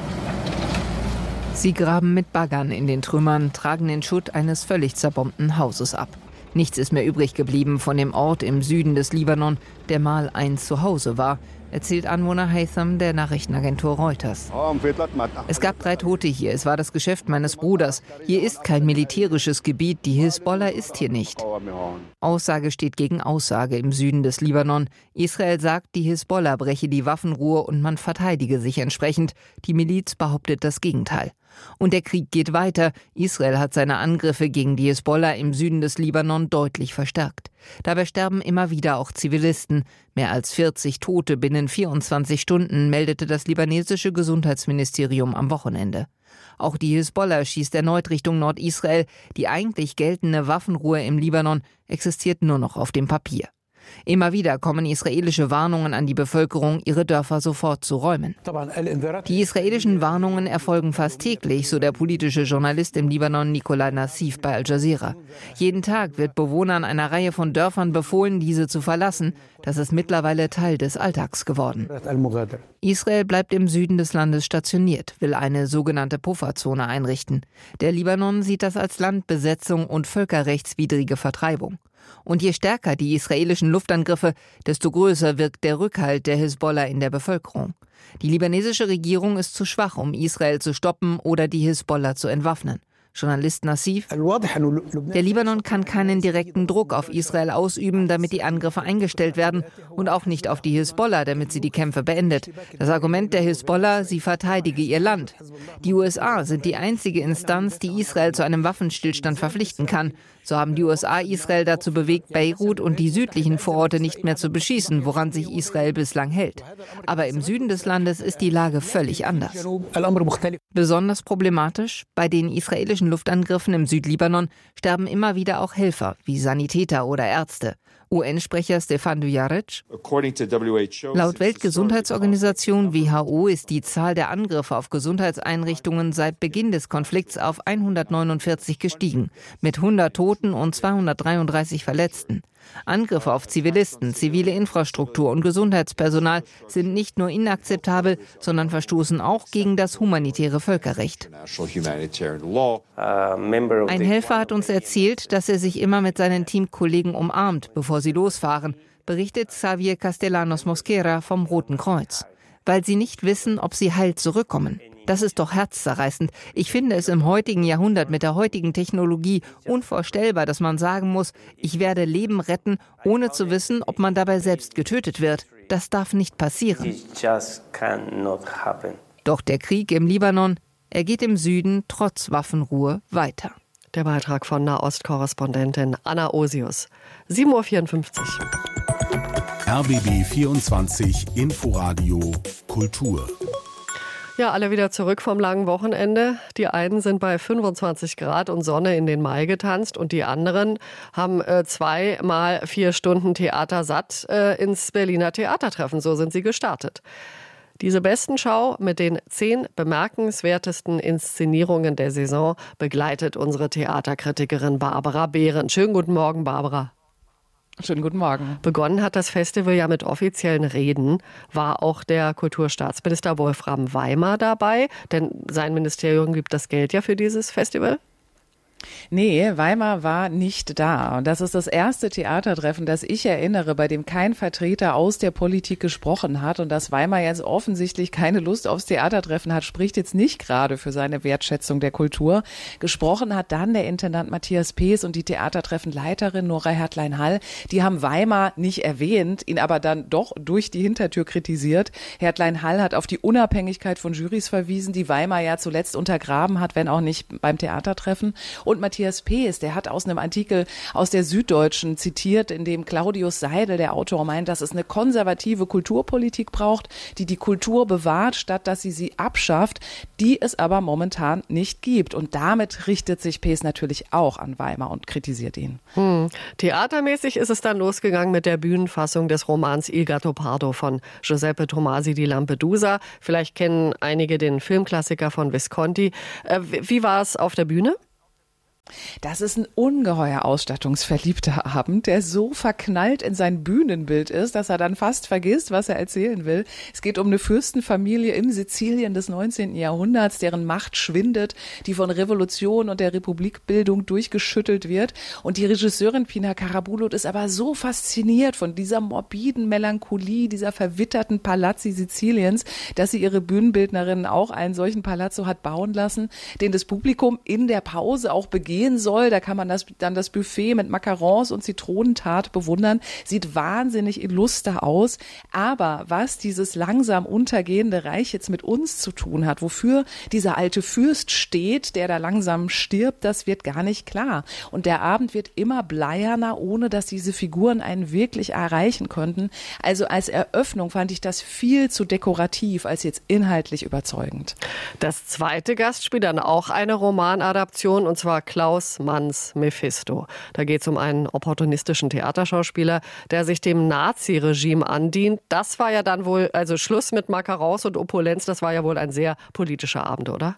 Sie graben mit Baggern in den Trümmern, tragen den Schutt eines völlig zerbombten Hauses ab. Nichts ist mehr übrig geblieben von dem Ort im Süden des Libanon, der mal ein Zuhause war, erzählt Anwohner Haytham der Nachrichtenagentur Reuters. Es gab 3 Tote hier, es war das Geschäft meines Bruders. Hier ist kein militärisches Gebiet, die Hisbollah ist hier nicht. Aussage steht gegen Aussage im Süden des Libanon. Israel sagt, die Hisbollah breche die Waffenruhe und man verteidige sich entsprechend. Die Miliz behauptet das Gegenteil. Und der Krieg geht weiter. Israel hat seine Angriffe gegen die Hisbollah im Süden des Libanon deutlich verstärkt. Dabei sterben immer wieder auch Zivilisten. Mehr als 40 Tote binnen 24 Stunden, meldete das libanesische Gesundheitsministerium am Wochenende. Auch die Hisbollah schießt erneut Richtung Nordisrael. Die eigentlich geltende Waffenruhe im Libanon existiert nur noch auf dem Papier. Immer wieder kommen israelische Warnungen an die Bevölkerung, ihre Dörfer sofort zu räumen. Die israelischen Warnungen erfolgen fast täglich, so der politische Journalist im Libanon Nikolai Nassif bei Al Jazeera. Jeden Tag wird Bewohnern einer Reihe von Dörfern befohlen, diese zu verlassen. Das ist mittlerweile Teil des Alltags geworden. Israel bleibt im Süden des Landes stationiert, will eine sogenannte Pufferzone einrichten. Der Libanon sieht das als Landbesetzung und völkerrechtswidrige Vertreibung. Und je stärker die israelischen Luftangriffe, desto größer wirkt der Rückhalt der Hisbollah in der Bevölkerung. Die libanesische Regierung ist zu schwach, um Israel zu stoppen oder die Hisbollah zu entwaffnen. Journalist Nassif: Der Libanon kann keinen direkten Druck auf Israel ausüben, damit die Angriffe eingestellt werden, und auch nicht auf die Hisbollah, damit sie die Kämpfe beendet. Das Argument der Hisbollah, sie verteidige ihr Land. Die USA sind die einzige Instanz, die Israel zu einem Waffenstillstand verpflichten kann. So haben die USA Israel dazu bewegt, Beirut und die südlichen Vororte nicht mehr zu beschießen, woran sich Israel bislang hält. Aber im Süden des Landes ist die Lage völlig anders. Besonders problematisch: Bei den israelischen Luftangriffen im Südlibanon sterben immer wieder auch Helfer, wie Sanitäter oder Ärzte. UN-Sprecher Stefan Dujarric: Laut Weltgesundheitsorganisation WHO ist die Zahl der Angriffe auf Gesundheitseinrichtungen seit Beginn des Konflikts auf 149 gestiegen, mit 100 Toten und 233 Verletzten. Angriffe auf Zivilisten, zivile Infrastruktur und Gesundheitspersonal sind nicht nur inakzeptabel, sondern verstoßen auch gegen das humanitäre Völkerrecht. Ein Helfer hat uns erzählt, dass er sich immer mit seinen Teamkollegen umarmt, bevor sie losfahren, berichtet Xavier Castellanos Mosquera vom Roten Kreuz. Weil sie nicht wissen, ob sie heil zurückkommen. Das ist doch herzzerreißend. Ich finde es im heutigen Jahrhundert mit der heutigen Technologie unvorstellbar, dass man sagen muss, ich werde Leben retten, ohne zu wissen, ob man dabei selbst getötet wird. Das darf nicht passieren. Doch der Krieg im Libanon, er geht im Süden trotz Waffenruhe weiter. Der Beitrag von Nahostkorrespondentin Anna Osius. 7.54 Uhr. RBB 24 Inforadio Kultur. Ja, alle wieder zurück vom langen Wochenende. Die einen sind bei 25 Grad und Sonne in den Mai getanzt und die anderen haben 2 mal 4 Stunden Theater satt ins Berliner Theatertreffen. So sind sie gestartet. Diese Bestenschau mit den 10 bemerkenswertesten Inszenierungen der Saison begleitet unsere Theaterkritikerin Barbara Behrendt. Schönen guten Morgen, Barbara. Schönen guten Morgen. Begonnen hat das Festival ja mit offiziellen Reden. War auch der Kulturstaatsminister Wolfram Weimar dabei? Denn sein Ministerium gibt das Geld ja für dieses Festival. Nee, Weimar war nicht da. Und das ist das erste Theatertreffen, das ich erinnere, bei dem kein Vertreter aus der Politik gesprochen hat. Und dass Weimar jetzt offensichtlich keine Lust aufs Theatertreffen hat, spricht jetzt nicht gerade für seine Wertschätzung der Kultur. Gesprochen hat dann der Intendant Matthias Pees und die Theatertreffenleiterin Nora Hertlein-Hall. Die haben Weimar nicht erwähnt, ihn aber dann doch durch die Hintertür kritisiert. Hertlein-Hall hat auf die Unabhängigkeit von Jurys verwiesen, die Weimar ja zuletzt untergraben hat, wenn auch nicht beim Theatertreffen. Und Matthias Pees, der hat aus einem Artikel aus der Süddeutschen zitiert, in dem Claudius Seidel, der Autor, meint, dass es eine konservative Kulturpolitik braucht, die die Kultur bewahrt, statt dass sie abschafft, die es aber momentan nicht gibt. Und damit richtet sich Pees natürlich auch an Weimar und kritisiert ihn. Theatermäßig ist es dann losgegangen mit der Bühnenfassung des Romans Il Gattopardo von Giuseppe Tomasi di Lampedusa. Vielleicht kennen einige den Filmklassiker von Visconti. Wie war es auf der Bühne? Das ist ein ungeheuer ausstattungsverliebter Abend, der so verknallt in sein Bühnenbild ist, dass er dann fast vergisst, was er erzählen will. Es geht um eine Fürstenfamilie im Sizilien des 19. Jahrhunderts, deren Macht schwindet, die von Revolution und der Republikbildung durchgeschüttelt wird. Und die Regisseurin Pina Karabulut ist aber so fasziniert von dieser morbiden Melancholie, dieser verwitterten Palazzi Siziliens, dass sie ihre Bühnenbildnerin auch einen solchen Palazzo hat bauen lassen, den das Publikum in der Pause auch begehen soll. Da kann man dann das Buffet mit Macarons und Zitronentart bewundern. Sieht wahnsinnig illuster aus. Aber was dieses langsam untergehende Reich jetzt mit uns zu tun hat, wofür dieser alte Fürst steht, der da langsam stirbt, das wird gar nicht klar. Und der Abend wird immer bleierner, ohne dass diese Figuren einen wirklich erreichen könnten. Also als Eröffnung fand ich das viel zu dekorativ, als jetzt inhaltlich überzeugend. Das zweite Gastspiel dann auch eine Romanadaption, und zwar Klaus Manns Mephisto. Da geht es um einen opportunistischen Theaterschauspieler, der sich dem Naziregime andient. Das war ja dann wohl, also Schluss mit Macarons und Opulenz, das war ja wohl ein sehr politischer Abend, oder?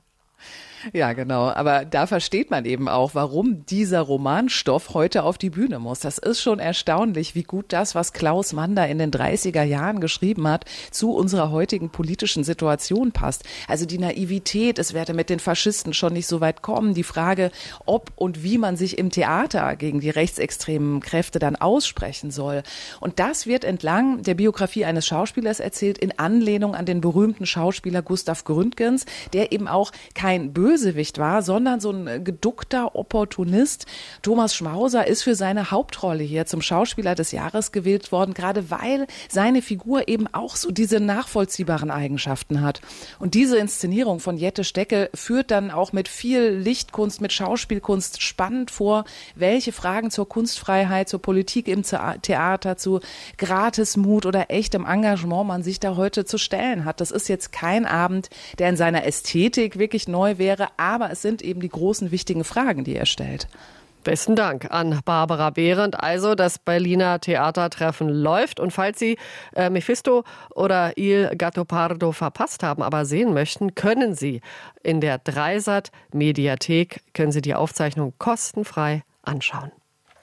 Ja, genau. Aber da versteht man eben auch, warum dieser Romanstoff heute auf die Bühne muss. Das ist schon erstaunlich, wie gut das, was Klaus Mann da in den 30er Jahren geschrieben hat, zu unserer heutigen politischen Situation passt. Also die Naivität, es werde mit den Faschisten schon nicht so weit kommen. Die Frage, ob und wie man sich im Theater gegen die rechtsextremen Kräfte dann aussprechen soll. Und das wird entlang der Biografie eines Schauspielers erzählt, in Anlehnung an den berühmten Schauspieler Gustav Gründgens, der eben auch kein Bösewicht war, sondern so ein geduckter Opportunist. Thomas Schmauser ist für seine Hauptrolle hier zum Schauspieler des Jahres gewählt worden, gerade weil seine Figur eben auch so diese nachvollziehbaren Eigenschaften hat. Und diese Inszenierung von Jette Steckel führt dann auch mit viel Lichtkunst, mit Schauspielkunst spannend vor, welche Fragen zur Kunstfreiheit, zur Politik im Theater, zu Gratismut oder echtem Engagement man sich da heute zu stellen hat. Das ist jetzt kein Abend, der in seiner Ästhetik wirklich neu wäre, aber es sind eben die großen, wichtigen Fragen, die er stellt. Besten Dank an Barbara Behrendt. Also das Berliner Theatertreffen läuft. Und falls Sie Mephisto oder Il Gattopardo verpasst haben, aber sehen möchten, können Sie in der Dreisat-Mediathek, können Sie die Aufzeichnung kostenfrei anschauen.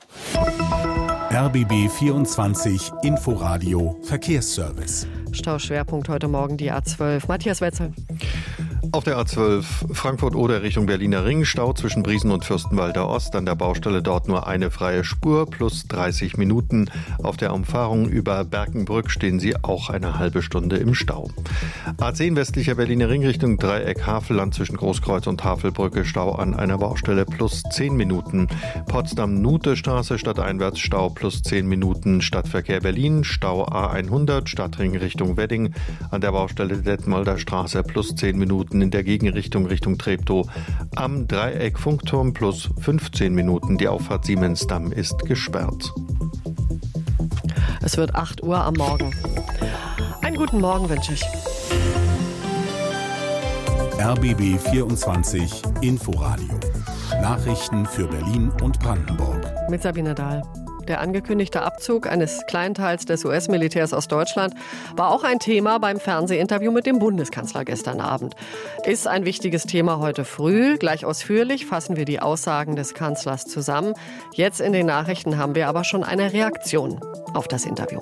RBB 24 Inforadio Verkehrsservice. Stauschwerpunkt heute Morgen die A12. Matthias Wetzel. Auf der A12 Frankfurt-Oder Richtung Berliner Ring, Stau zwischen Briesen und Fürstenwalder Ost. An der Baustelle dort nur eine freie Spur plus 30 Minuten. Auf der Umfahrung über Berkenbrück stehen Sie auch eine halbe Stunde im Stau. A10 westlicher Berliner Ring Richtung Dreieck Havelland zwischen Großkreuz und Havelbrücke, Stau an einer Baustelle plus 10 Minuten. Potsdam-Nute-Straße stadteinwärts, Stau plus 10 Minuten. Stadtverkehr Berlin, Stau A100 Stadtring Richtung Wedding. An der Baustelle Detmolder Straße plus 10 Minuten. In der Gegenrichtung Richtung Treptow. Am Dreieck Funkturm plus 15 Minuten. Die Auffahrt Siemensdamm ist gesperrt. Es wird 8 Uhr am Morgen. Einen guten Morgen wünsche ich. RBB 24 Inforadio. Nachrichten für Berlin und Brandenburg. Mit Sabine Dahl. Der angekündigte Abzug eines kleinen Teils des US-Militärs aus Deutschland war auch ein Thema beim Fernsehinterview mit dem Bundeskanzler gestern Abend. Ist ein wichtiges Thema heute früh. Gleich ausführlich fassen wir die Aussagen des Kanzlers zusammen. Jetzt in den Nachrichten haben wir aber schon eine Reaktion auf das Interview.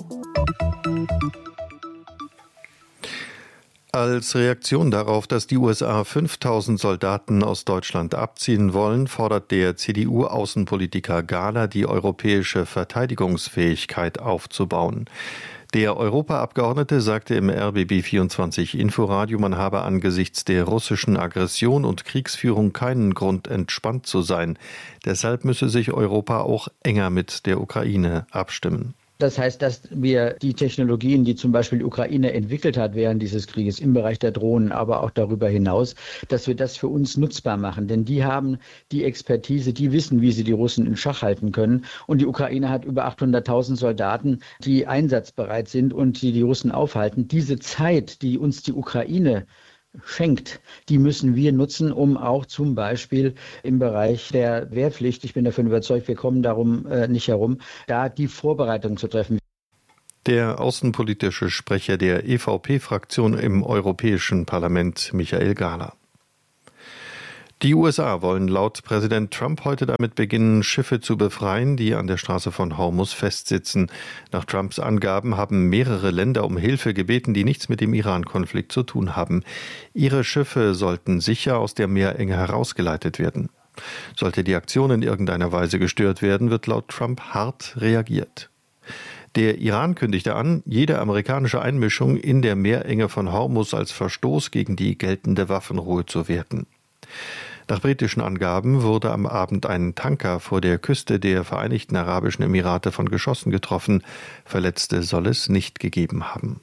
Als Reaktion darauf, dass die USA 5.000 Soldaten aus Deutschland abziehen wollen, fordert der CDU-Außenpolitiker Gahler, die europäische Verteidigungsfähigkeit aufzubauen. Der Europaabgeordnete sagte im RBB24 Inforadio, man habe angesichts der russischen Aggression und Kriegsführung keinen Grund, entspannt zu sein. Deshalb müsse sich Europa auch enger mit der Ukraine abstimmen. Das heißt, dass wir die Technologien, die zum Beispiel die Ukraine entwickelt hat während dieses Krieges im Bereich der Drohnen, aber auch darüber hinaus, dass wir das für uns nutzbar machen. Denn die haben die Expertise, die wissen, wie sie die Russen in Schach halten können. Und die Ukraine hat über 800.000 Soldaten, die einsatzbereit sind und die Russen aufhalten. Diese Zeit, die uns die Ukraine schenkt, die müssen wir nutzen, um auch zum Beispiel im Bereich der Wehrpflicht, ich bin davon überzeugt, wir kommen darum nicht herum, da die Vorbereitung zu treffen. Der außenpolitische Sprecher der EVP-Fraktion im Europäischen Parlament, Michael Gahler. Die USA wollen laut Präsident Trump heute damit beginnen, Schiffe zu befreien, die an der Straße von Hormuz festsitzen. Nach Trumps Angaben haben mehrere Länder um Hilfe gebeten, die nichts mit dem Iran-Konflikt zu tun haben. Ihre Schiffe sollten sicher aus der Meerenge herausgeleitet werden. Sollte die Aktion in irgendeiner Weise gestört werden, wird laut Trump hart reagiert. Der Iran kündigte an, jede amerikanische Einmischung in der Meerenge von Hormuz als Verstoß gegen die geltende Waffenruhe zu werten. Nach britischen Angaben wurde am Abend ein Tanker vor der Küste der Vereinigten Arabischen Emirate von Geschossen getroffen. Verletzte soll es nicht gegeben haben.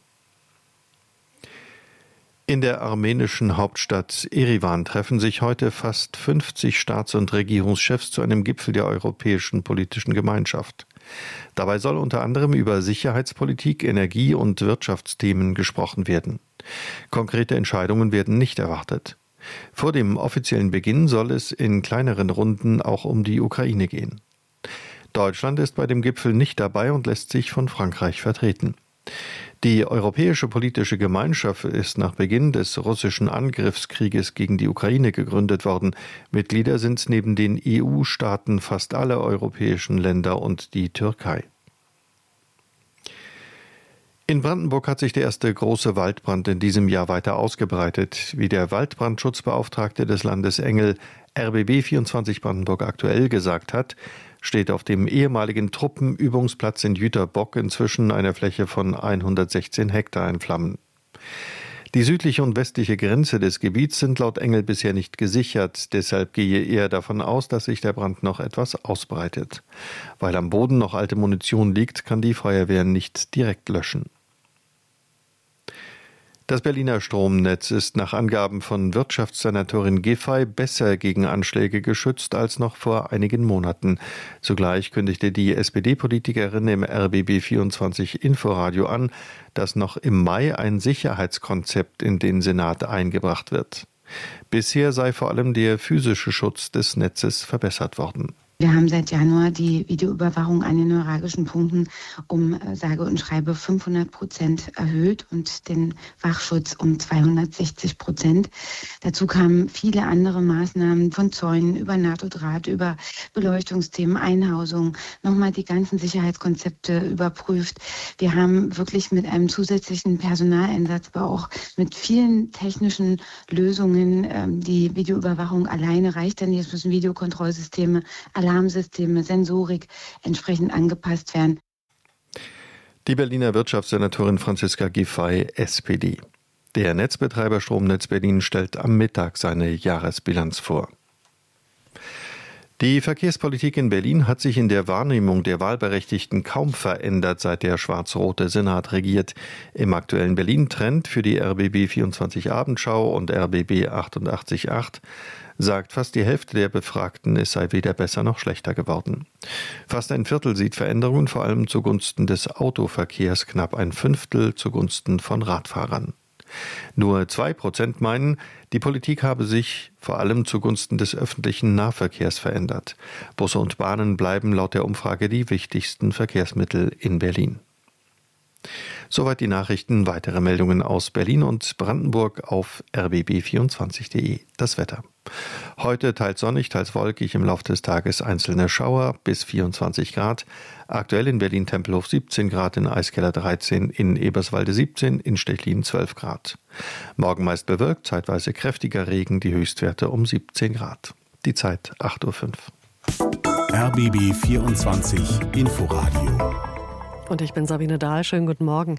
In der armenischen Hauptstadt Erivan treffen sich heute fast 50 Staats- und Regierungschefs zu einem Gipfel der Europäischen Politischen Gemeinschaft. Dabei soll unter anderem über Sicherheitspolitik, Energie- und Wirtschaftsthemen gesprochen werden. Konkrete Entscheidungen werden nicht erwartet. Vor dem offiziellen Beginn soll es in kleineren Runden auch um die Ukraine gehen. Deutschland ist bei dem Gipfel nicht dabei und lässt sich von Frankreich vertreten. Die Europäische Politische Gemeinschaft ist nach Beginn des russischen Angriffskrieges gegen die Ukraine gegründet worden. Mitglieder sind neben den EU-Staaten fast alle europäischen Länder und die Türkei. In Brandenburg hat sich der erste große Waldbrand in diesem Jahr weiter ausgebreitet. Wie der Waldbrandschutzbeauftragte des Landes Engel RBB24 Brandenburg aktuell gesagt hat, steht auf dem ehemaligen Truppenübungsplatz in Jüterbock inzwischen eine Fläche von 116 Hektar in Flammen. Die südliche und westliche Grenze des Gebiets sind laut Engel bisher nicht gesichert. Deshalb gehe er davon aus, dass sich der Brand noch etwas ausbreitet. Weil am Boden noch alte Munition liegt, kann die Feuerwehr nicht direkt löschen. Das Berliner Stromnetz ist nach Angaben von Wirtschaftssenatorin Giffey besser gegen Anschläge geschützt als noch vor einigen Monaten. Zugleich kündigte die SPD-Politikerin im RBB24 Inforadio an, dass noch im Mai ein Sicherheitskonzept in den Senat eingebracht wird. Bisher sei vor allem der physische Schutz des Netzes verbessert worden. Wir haben seit Januar die Videoüberwachung an den neuralgischen Punkten um sage und schreibe 500% erhöht und den Wachschutz um 260%. Dazu kamen viele andere Maßnahmen von Zäunen über NATO-Draht, über Beleuchtungsthemen, Einhausung, nochmal die ganzen Sicherheitskonzepte überprüft. Wir haben wirklich mit einem zusätzlichen Personaleinsatz, aber auch mit vielen technischen Lösungen, die Videoüberwachung alleine reicht dann. Jetzt müssen Videokontrollsysteme, Alarmsysteme, Sensorik entsprechend angepasst werden. Die Berliner Wirtschaftssenatorin Franziska Giffey, SPD. Der Netzbetreiber Stromnetz Berlin stellt am Mittag seine Jahresbilanz vor. Die Verkehrspolitik in Berlin hat sich in der Wahrnehmung der Wahlberechtigten kaum verändert, seit der schwarz-rote Senat regiert. Im aktuellen Berlin-Trend für die RBB24 Abendschau und RBB 88.8 sagt fast die Hälfte der Befragten, es sei weder besser noch schlechter geworden. Fast ein Viertel sieht Veränderungen vor allem zugunsten des Autoverkehrs, knapp ein Fünftel zugunsten von Radfahrern. Nur 2% meinen, die Politik habe sich vor allem zugunsten des öffentlichen Nahverkehrs verändert. Busse und Bahnen bleiben laut der Umfrage die wichtigsten Verkehrsmittel in Berlin. Soweit die Nachrichten. Weitere Meldungen aus Berlin und Brandenburg auf rbb24.de. Das Wetter. Heute teils sonnig, teils wolkig, im Laufe des Tages einzelne Schauer bis 24 Grad. Aktuell in Berlin-Tempelhof 17 Grad, in Eiskeller 13, in Eberswalde 17, in Stechlin 12 Grad. Morgen meist bewölkt, zeitweise kräftiger Regen, die Höchstwerte um 17 Grad. Die Zeit 8:05 Uhr. RBB 24 Inforadio. Und ich bin Sabine Dahl. Schönen guten Morgen.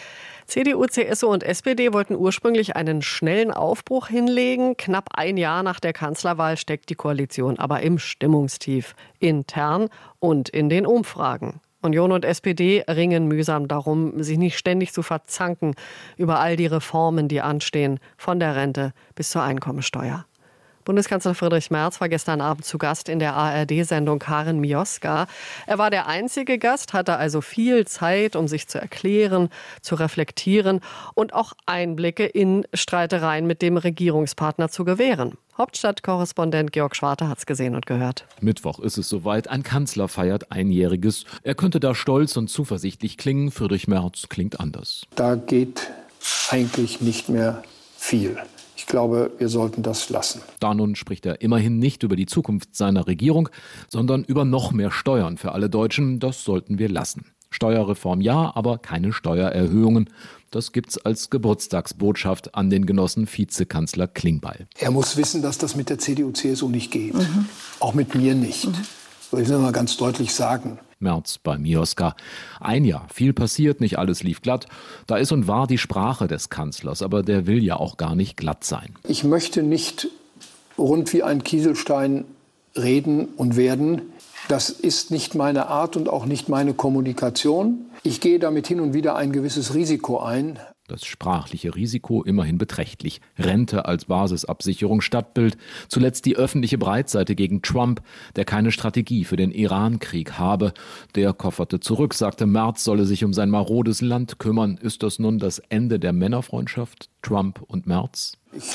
CDU, CSU und SPD wollten ursprünglich einen schnellen Aufbruch hinlegen. Knapp ein Jahr nach der Kanzlerwahl steckt die Koalition aber im Stimmungstief, intern und in den Umfragen. Union und SPD ringen mühsam darum, sich nicht ständig zu verzanken über all die Reformen, die anstehen, von der Rente bis zur Einkommensteuer. Bundeskanzler Friedrich Merz war gestern Abend zu Gast in der ARD-Sendung Karin Mioska. Er war der einzige Gast, hatte also viel Zeit, um sich zu erklären, zu reflektieren und auch Einblicke in Streitereien mit dem Regierungspartner zu gewähren. Hauptstadtkorrespondent Georg Schwarte hat's gesehen und gehört. Mittwoch ist es soweit. Ein Kanzler feiert Einjähriges. Er könnte da stolz und zuversichtlich klingen. Friedrich Merz klingt anders. Da geht eigentlich nicht mehr viel. Ich glaube, wir sollten das lassen. Da nun spricht er immerhin nicht über die Zukunft seiner Regierung, sondern über noch mehr Steuern für alle Deutschen. Das sollten wir lassen. Steuerreform ja, aber keine Steuererhöhungen. Das gibt's als Geburtstagsbotschaft an den Genossen Vizekanzler Klingbeil. Er muss wissen, dass das mit der CDU-CSU nicht geht. Auch mit mir nicht. Das will ich mal ganz deutlich sagen. Merz bei Mioska. Ein Jahr, viel passiert, nicht alles lief glatt. Da ist und war die Sprache des Kanzlers, aber der will ja auch gar nicht glatt sein. Ich möchte nicht rund wie ein Kieselstein reden und werden. Das ist nicht meine Art und auch nicht meine Kommunikation. Ich gehe damit hin und wieder ein gewisses Risiko ein. Das sprachliche Risiko immerhin beträchtlich. Rente als Basisabsicherung, Stadtbild. Zuletzt die öffentliche Breitseite gegen Trump, der keine Strategie für den Iran-Krieg habe. Der kofferte zurück, sagte, Merz solle sich um sein marodes Land kümmern. Ist das nun das Ende der Männerfreundschaft, Trump und Merz?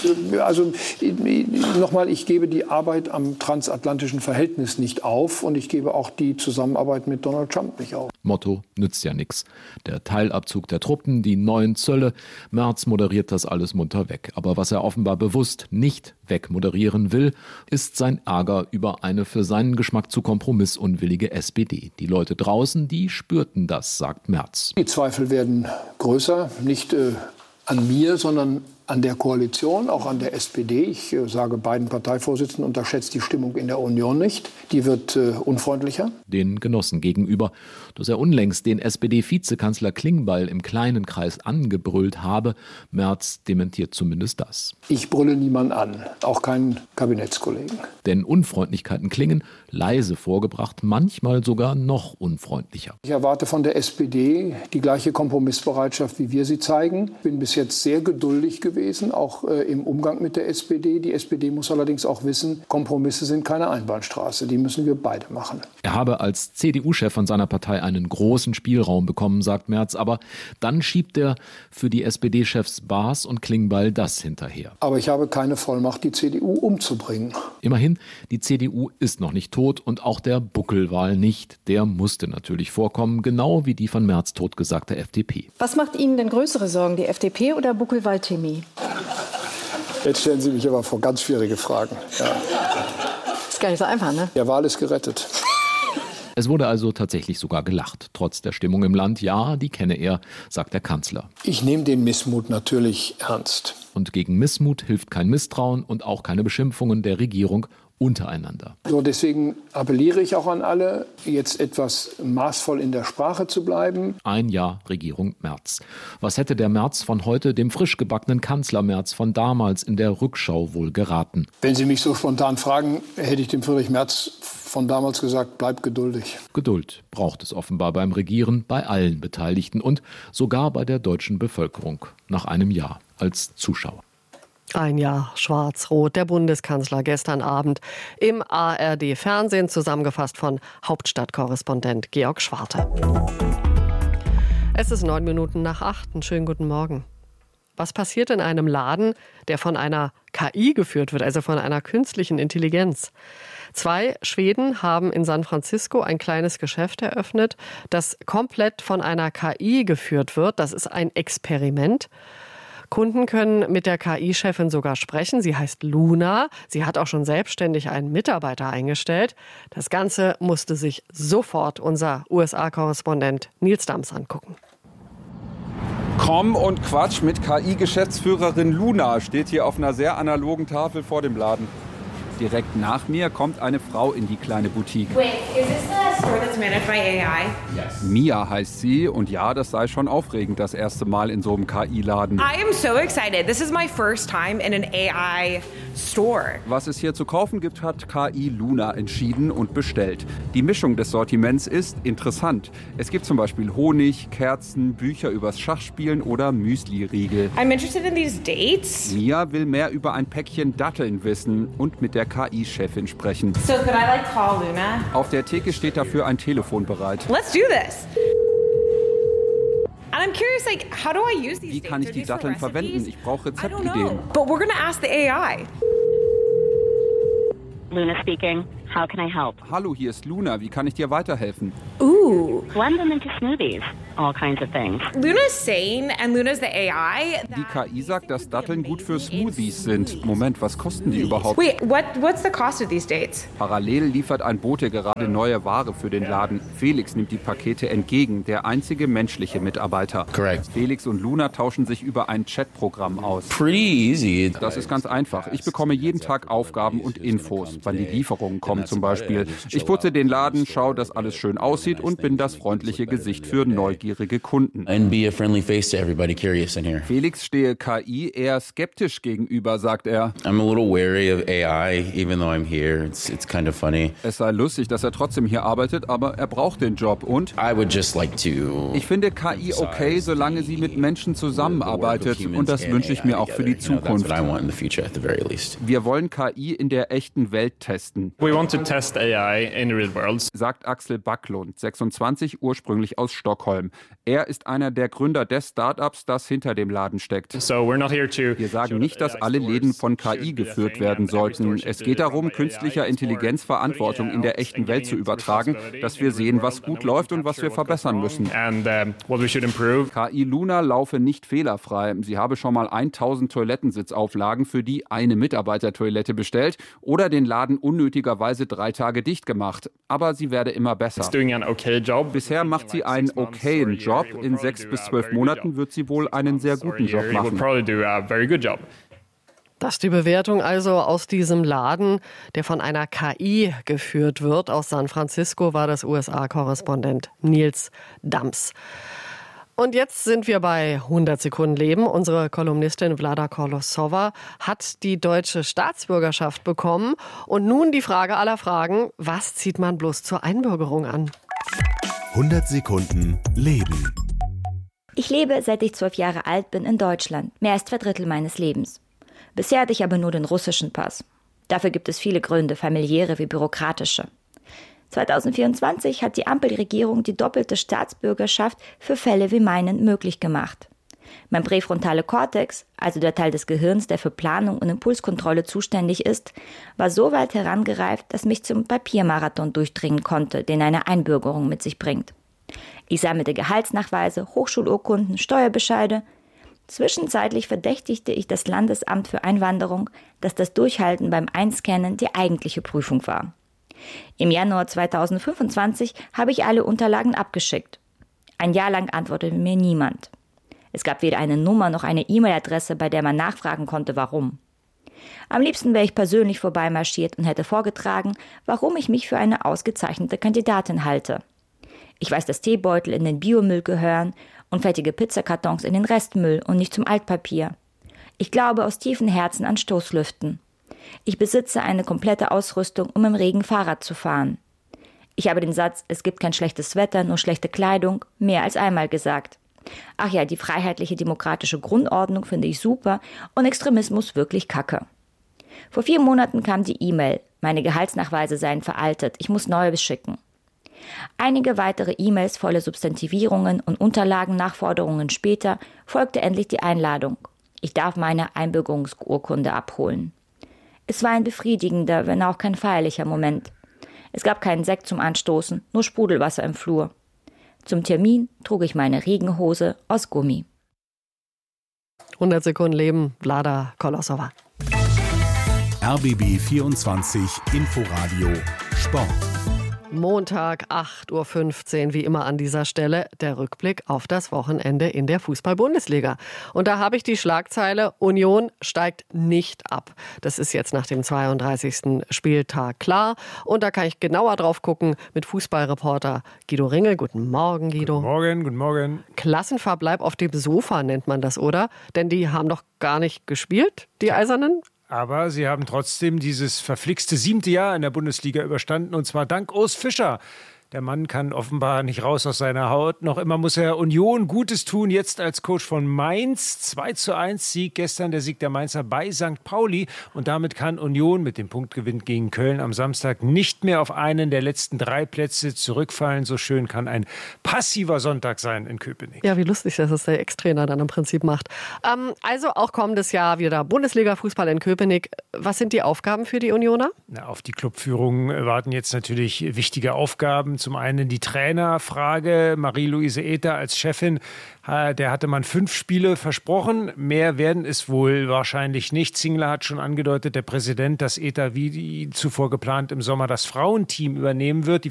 Ich gebe die Arbeit am transatlantischen Verhältnis nicht auf und ich gebe auch die Zusammenarbeit mit Donald Trump nicht auf. Motto, nützt ja nichts. Der Teilabzug der Truppen, die neuen Zölle, Merz moderiert das alles munter weg. Aber was er offenbar bewusst nicht wegmoderieren will, ist sein Ärger über eine für seinen Geschmack zu kompromissunwillige SPD. Die Leute draußen, die spürten das, sagt Merz. Die Zweifel werden größer, nicht an mir, sondern an der Koalition, auch an der SPD. Ich sage beiden Parteivorsitzenden, unterschätzt die Stimmung in der Union nicht. Die wird unfreundlicher. Den Genossen gegenüber, dass er unlängst den SPD-Vizekanzler Klingbeil im kleinen Kreis angebrüllt habe. Merz dementiert zumindest das. Ich brülle niemanden an, auch keinen Kabinettskollegen. Denn Unfreundlichkeiten klingen, leise vorgebracht, manchmal sogar noch unfreundlicher. Ich erwarte von der SPD die gleiche Kompromissbereitschaft, wie wir sie zeigen. Ich bin bis jetzt sehr geduldig gewesen, auch im Umgang mit der SPD. Die SPD muss allerdings auch wissen, Kompromisse sind keine Einbahnstraße. Die müssen wir beide machen. Er habe als CDU-Chef von seiner Partei einen großen Spielraum bekommen, sagt Merz. Aber dann schiebt er für die SPD-Chefs Baas und Klingbeil das hinterher. Aber ich habe keine Vollmacht, die CDU umzubringen. Immerhin, die CDU ist noch nicht tot und auch der Buckelwal nicht. Der musste natürlich vorkommen, genau wie die von Merz totgesagte FDP. Was macht Ihnen denn größere Sorgen, die FDP oder Buckelwal-Timmy? Jetzt stellen Sie mich aber vor ganz schwierige Fragen. Ja. Ist gar nicht so einfach, ne? Der Wahl ist gerettet. Es wurde also tatsächlich sogar gelacht. Trotz der Stimmung im Land, ja, die kenne er, sagt der Kanzler. Ich nehme den Missmut natürlich ernst. Und gegen Missmut hilft kein Misstrauen und auch keine Beschimpfungen der Regierung untereinander. So, deswegen appelliere ich auch an alle, jetzt etwas maßvoll in der Sprache zu bleiben. Ein Jahr Regierung Merz. Was hätte der Merz von heute dem frisch gebackenen Kanzler Merz von damals in der Rückschau wohl geraten? Wenn Sie mich so spontan fragen, hätte ich dem Friedrich Merz von damals gesagt, bleib geduldig. Geduld braucht es offenbar beim Regieren, bei allen Beteiligten und sogar bei der deutschen Bevölkerung nach einem Jahr als Zuschauer. Ein Jahr schwarz-rot, der Bundeskanzler gestern Abend im ARD-Fernsehen, zusammengefasst von Hauptstadtkorrespondent Georg Schwarte. Es ist 9 Minuten nach 8. Schönen guten Morgen. Was passiert in einem Laden, der von einer KI geführt wird, also von einer künstlichen Intelligenz? 2 Schweden haben in San Francisco ein kleines Geschäft eröffnet, das komplett von einer KI geführt wird. Das ist ein Experiment. Kunden können mit der KI-Chefin sogar sprechen. Sie heißt Luna. Sie hat auch schon selbstständig einen Mitarbeiter eingestellt. Das Ganze musste sich sofort unser USA-Korrespondent Nils Dams angucken. Komm und Quatsch mit KI-Geschäftsführerin Luna steht hier auf einer sehr analogen Tafel vor dem Laden. Direkt nach mir kommt eine Frau in die kleine Boutique. Wait, is this the store that's managed by AI? Yes. Mia heißt sie und ja, das sei schon aufregend, das erste Mal in so einem KI-Laden. I am so excited. This is my first time in an AI store. Was es hier zu kaufen gibt, hat KI Luna entschieden und bestellt. Die Mischung des Sortiments ist interessant. Es gibt zum Beispiel Honig, Kerzen, Bücher übers Schachspielen oder Müsli-Riegel. I'm interested in these dates. Mia will mehr über ein Päckchen Datteln wissen und mit der KI-Chefin sprechen. So could I call Luna? Auf der Theke steht dafür ein Telefon bereit. Let's do this. And I'm curious, how do I use these dates? Wie kann ich die Datteln verwenden? Ich brauche Rezeptideen. But we're gonna ask the AI. Luna speaking. How can I help? Hallo, hier ist Luna. Wie kann ich dir weiterhelfen? Ooh. Blend them into smoothies. All kinds of things. Luna's sane and Luna's the AI. Die KI sagt, dass Datteln gut für Smoothies sind. Moment, was kosten die überhaupt? Wait, what's the cost of these dates? Parallel liefert ein Bote gerade neue Ware für den Laden. Felix nimmt die Pakete entgegen, der einzige menschliche Mitarbeiter. Correct. Felix und Luna tauschen sich über ein Chatprogramm aus. Pretty easy. Das ist ganz einfach. Ich bekomme jeden Tag Aufgaben und Infos, wann die Lieferungen kommen zum Beispiel. Ich putze den Laden, schaue, dass alles schön aussieht und bin das freundliche Gesicht für neugierige Kunden. And be a friendly face to everybody curious in here. Felix stehe KI eher skeptisch gegenüber, sagt er. I'm a little wary of AI, even though I'm here. It's kind of funny. Es sei lustig, dass er trotzdem hier arbeitet, aber er braucht den Job und I would just like to. Ich finde KI okay, solange sie mit Menschen zusammenarbeitet und das wünsche ich mir auch für die Zukunft. Wir wollen KI in der echten Welt testen. We want to test AI in the real world, sagt Axel Backlund, 26, ursprünglich aus Stockholm. Er ist einer der Gründer des Startups, das hinter dem Laden steckt. Wir sagen nicht, dass alle Läden von KI geführt werden sollten. Es geht darum, künstlicher Intelligenz Verantwortung in der echten Welt zu übertragen, dass wir sehen, was gut läuft und was wir verbessern müssen. KI Luna laufe nicht fehlerfrei. Sie habe schon mal 1000 Toilettensitzauflagen für die eine Mitarbeitertoilette bestellt oder den Laden unnötigerweise 3 Tage dicht gemacht. Aber sie werde immer besser. Bisher macht sie einen okayen Job. In 6 bis 12 Monaten wird sie wohl einen sehr guten Job machen. Das ist die Bewertung also aus diesem Laden, der von einer KI geführt wird. Aus San Francisco war das USA-Korrespondent Nils Dams. Und jetzt sind wir bei 100 Sekunden Leben. Unsere Kolumnistin Vlada Kolosova hat die deutsche Staatsbürgerschaft bekommen. Und nun die Frage aller Fragen, was zieht man bloß zur Einbürgerung an? 100 Sekunden Leben. Ich lebe, seit ich 12 Jahre alt bin, in Deutschland. Mehr als 2/3 meines Lebens. Bisher hatte ich aber nur den russischen Pass. Dafür gibt es viele Gründe, familiäre wie bürokratische. 2024 hat die Ampelregierung die doppelte Staatsbürgerschaft für Fälle wie meinen möglich gemacht. Mein präfrontale Kortex, also der Teil des Gehirns, der für Planung und Impulskontrolle zuständig ist, war so weit herangereift, dass mich zum Papiermarathon durchdringen konnte, den eine Einbürgerung mit sich bringt. Ich sammelte Gehaltsnachweise, Hochschulurkunden, Steuerbescheide. Zwischenzeitlich verdächtigte ich das Landesamt für Einwanderung, dass das Durchhalten beim Einscannen die eigentliche Prüfung war. Im Januar 2025 habe ich alle Unterlagen abgeschickt. Ein Jahr lang antwortete mir niemand. Es gab weder eine Nummer noch eine E-Mail-Adresse, bei der man nachfragen konnte, warum. Am liebsten wäre ich persönlich vorbeimarschiert und hätte vorgetragen, warum ich mich für eine ausgezeichnete Kandidatin halte. Ich weiß, dass Teebeutel in den Biomüll gehören und fettige Pizzakartons in den Restmüll und nicht zum Altpapier. Ich glaube aus tiefem Herzen an Stoßlüften. Ich besitze eine komplette Ausrüstung, um im Regen Fahrrad zu fahren. Ich habe den Satz, es gibt kein schlechtes Wetter, nur schlechte Kleidung, mehr als einmal gesagt. Ach ja, die freiheitliche demokratische Grundordnung finde ich super und Extremismus wirklich kacke. Vor 4 Monaten kam die E-Mail, meine Gehaltsnachweise seien veraltet, ich muss neue schicken. Einige weitere E-Mails voller Substantivierungen und Unterlagennachforderungen später folgte endlich die Einladung. Ich darf meine Einbürgerungsurkunde abholen. Es war ein befriedigender, wenn auch kein feierlicher Moment. Es gab keinen Sekt zum Anstoßen, nur Sprudelwasser im Flur. Zum Termin trug ich meine Regenhose aus Gummi. 100 Sekunden Leben, Vlada Kolosova. RBB 24 Inforadio Sport. Montag, 8.15 Uhr, wie immer an dieser Stelle, der Rückblick auf das Wochenende in der Fußball-Bundesliga. Und da habe ich die Schlagzeile, Union steigt nicht ab. Das ist jetzt nach dem 32. Spieltag klar. Und da kann ich genauer drauf gucken mit Fußballreporter Guido Ringel. Guten Morgen, Guido. Guten Morgen. Klassenverbleib auf dem Sofa nennt man das, oder? Denn die haben doch gar nicht gespielt, die Eisernen. Aber sie haben trotzdem dieses verflixte 7. Jahr in der Bundesliga überstanden, und zwar dank Urs Fischer. Der Mann kann offenbar nicht raus aus seiner Haut. Noch immer muss er Union Gutes tun, jetzt als Coach von Mainz. 2:1 Sieg, gestern der Sieg der Mainzer bei St. Pauli. Und damit kann Union mit dem Punktgewinn gegen Köln am Samstag nicht mehr auf einen der letzten 3 Plätze zurückfallen. So schön kann ein passiver Sonntag sein in Köpenick. Ja, wie lustig, dass es der Ex-Trainer dann im Prinzip macht. Also auch kommendes Jahr wieder Bundesliga-Fußball in Köpenick. Was sind die Aufgaben für die Unioner? Auf die Clubführung warten jetzt natürlich wichtige Aufgaben. Zum einen die Trainerfrage. Marie-Louise Ether als Chefin, der hatte man 5 Spiele versprochen. Mehr werden es wohl wahrscheinlich nicht. Zingler hat schon angedeutet, der Präsident, dass Ether wie zuvor geplant im Sommer das Frauenteam übernehmen wird. Die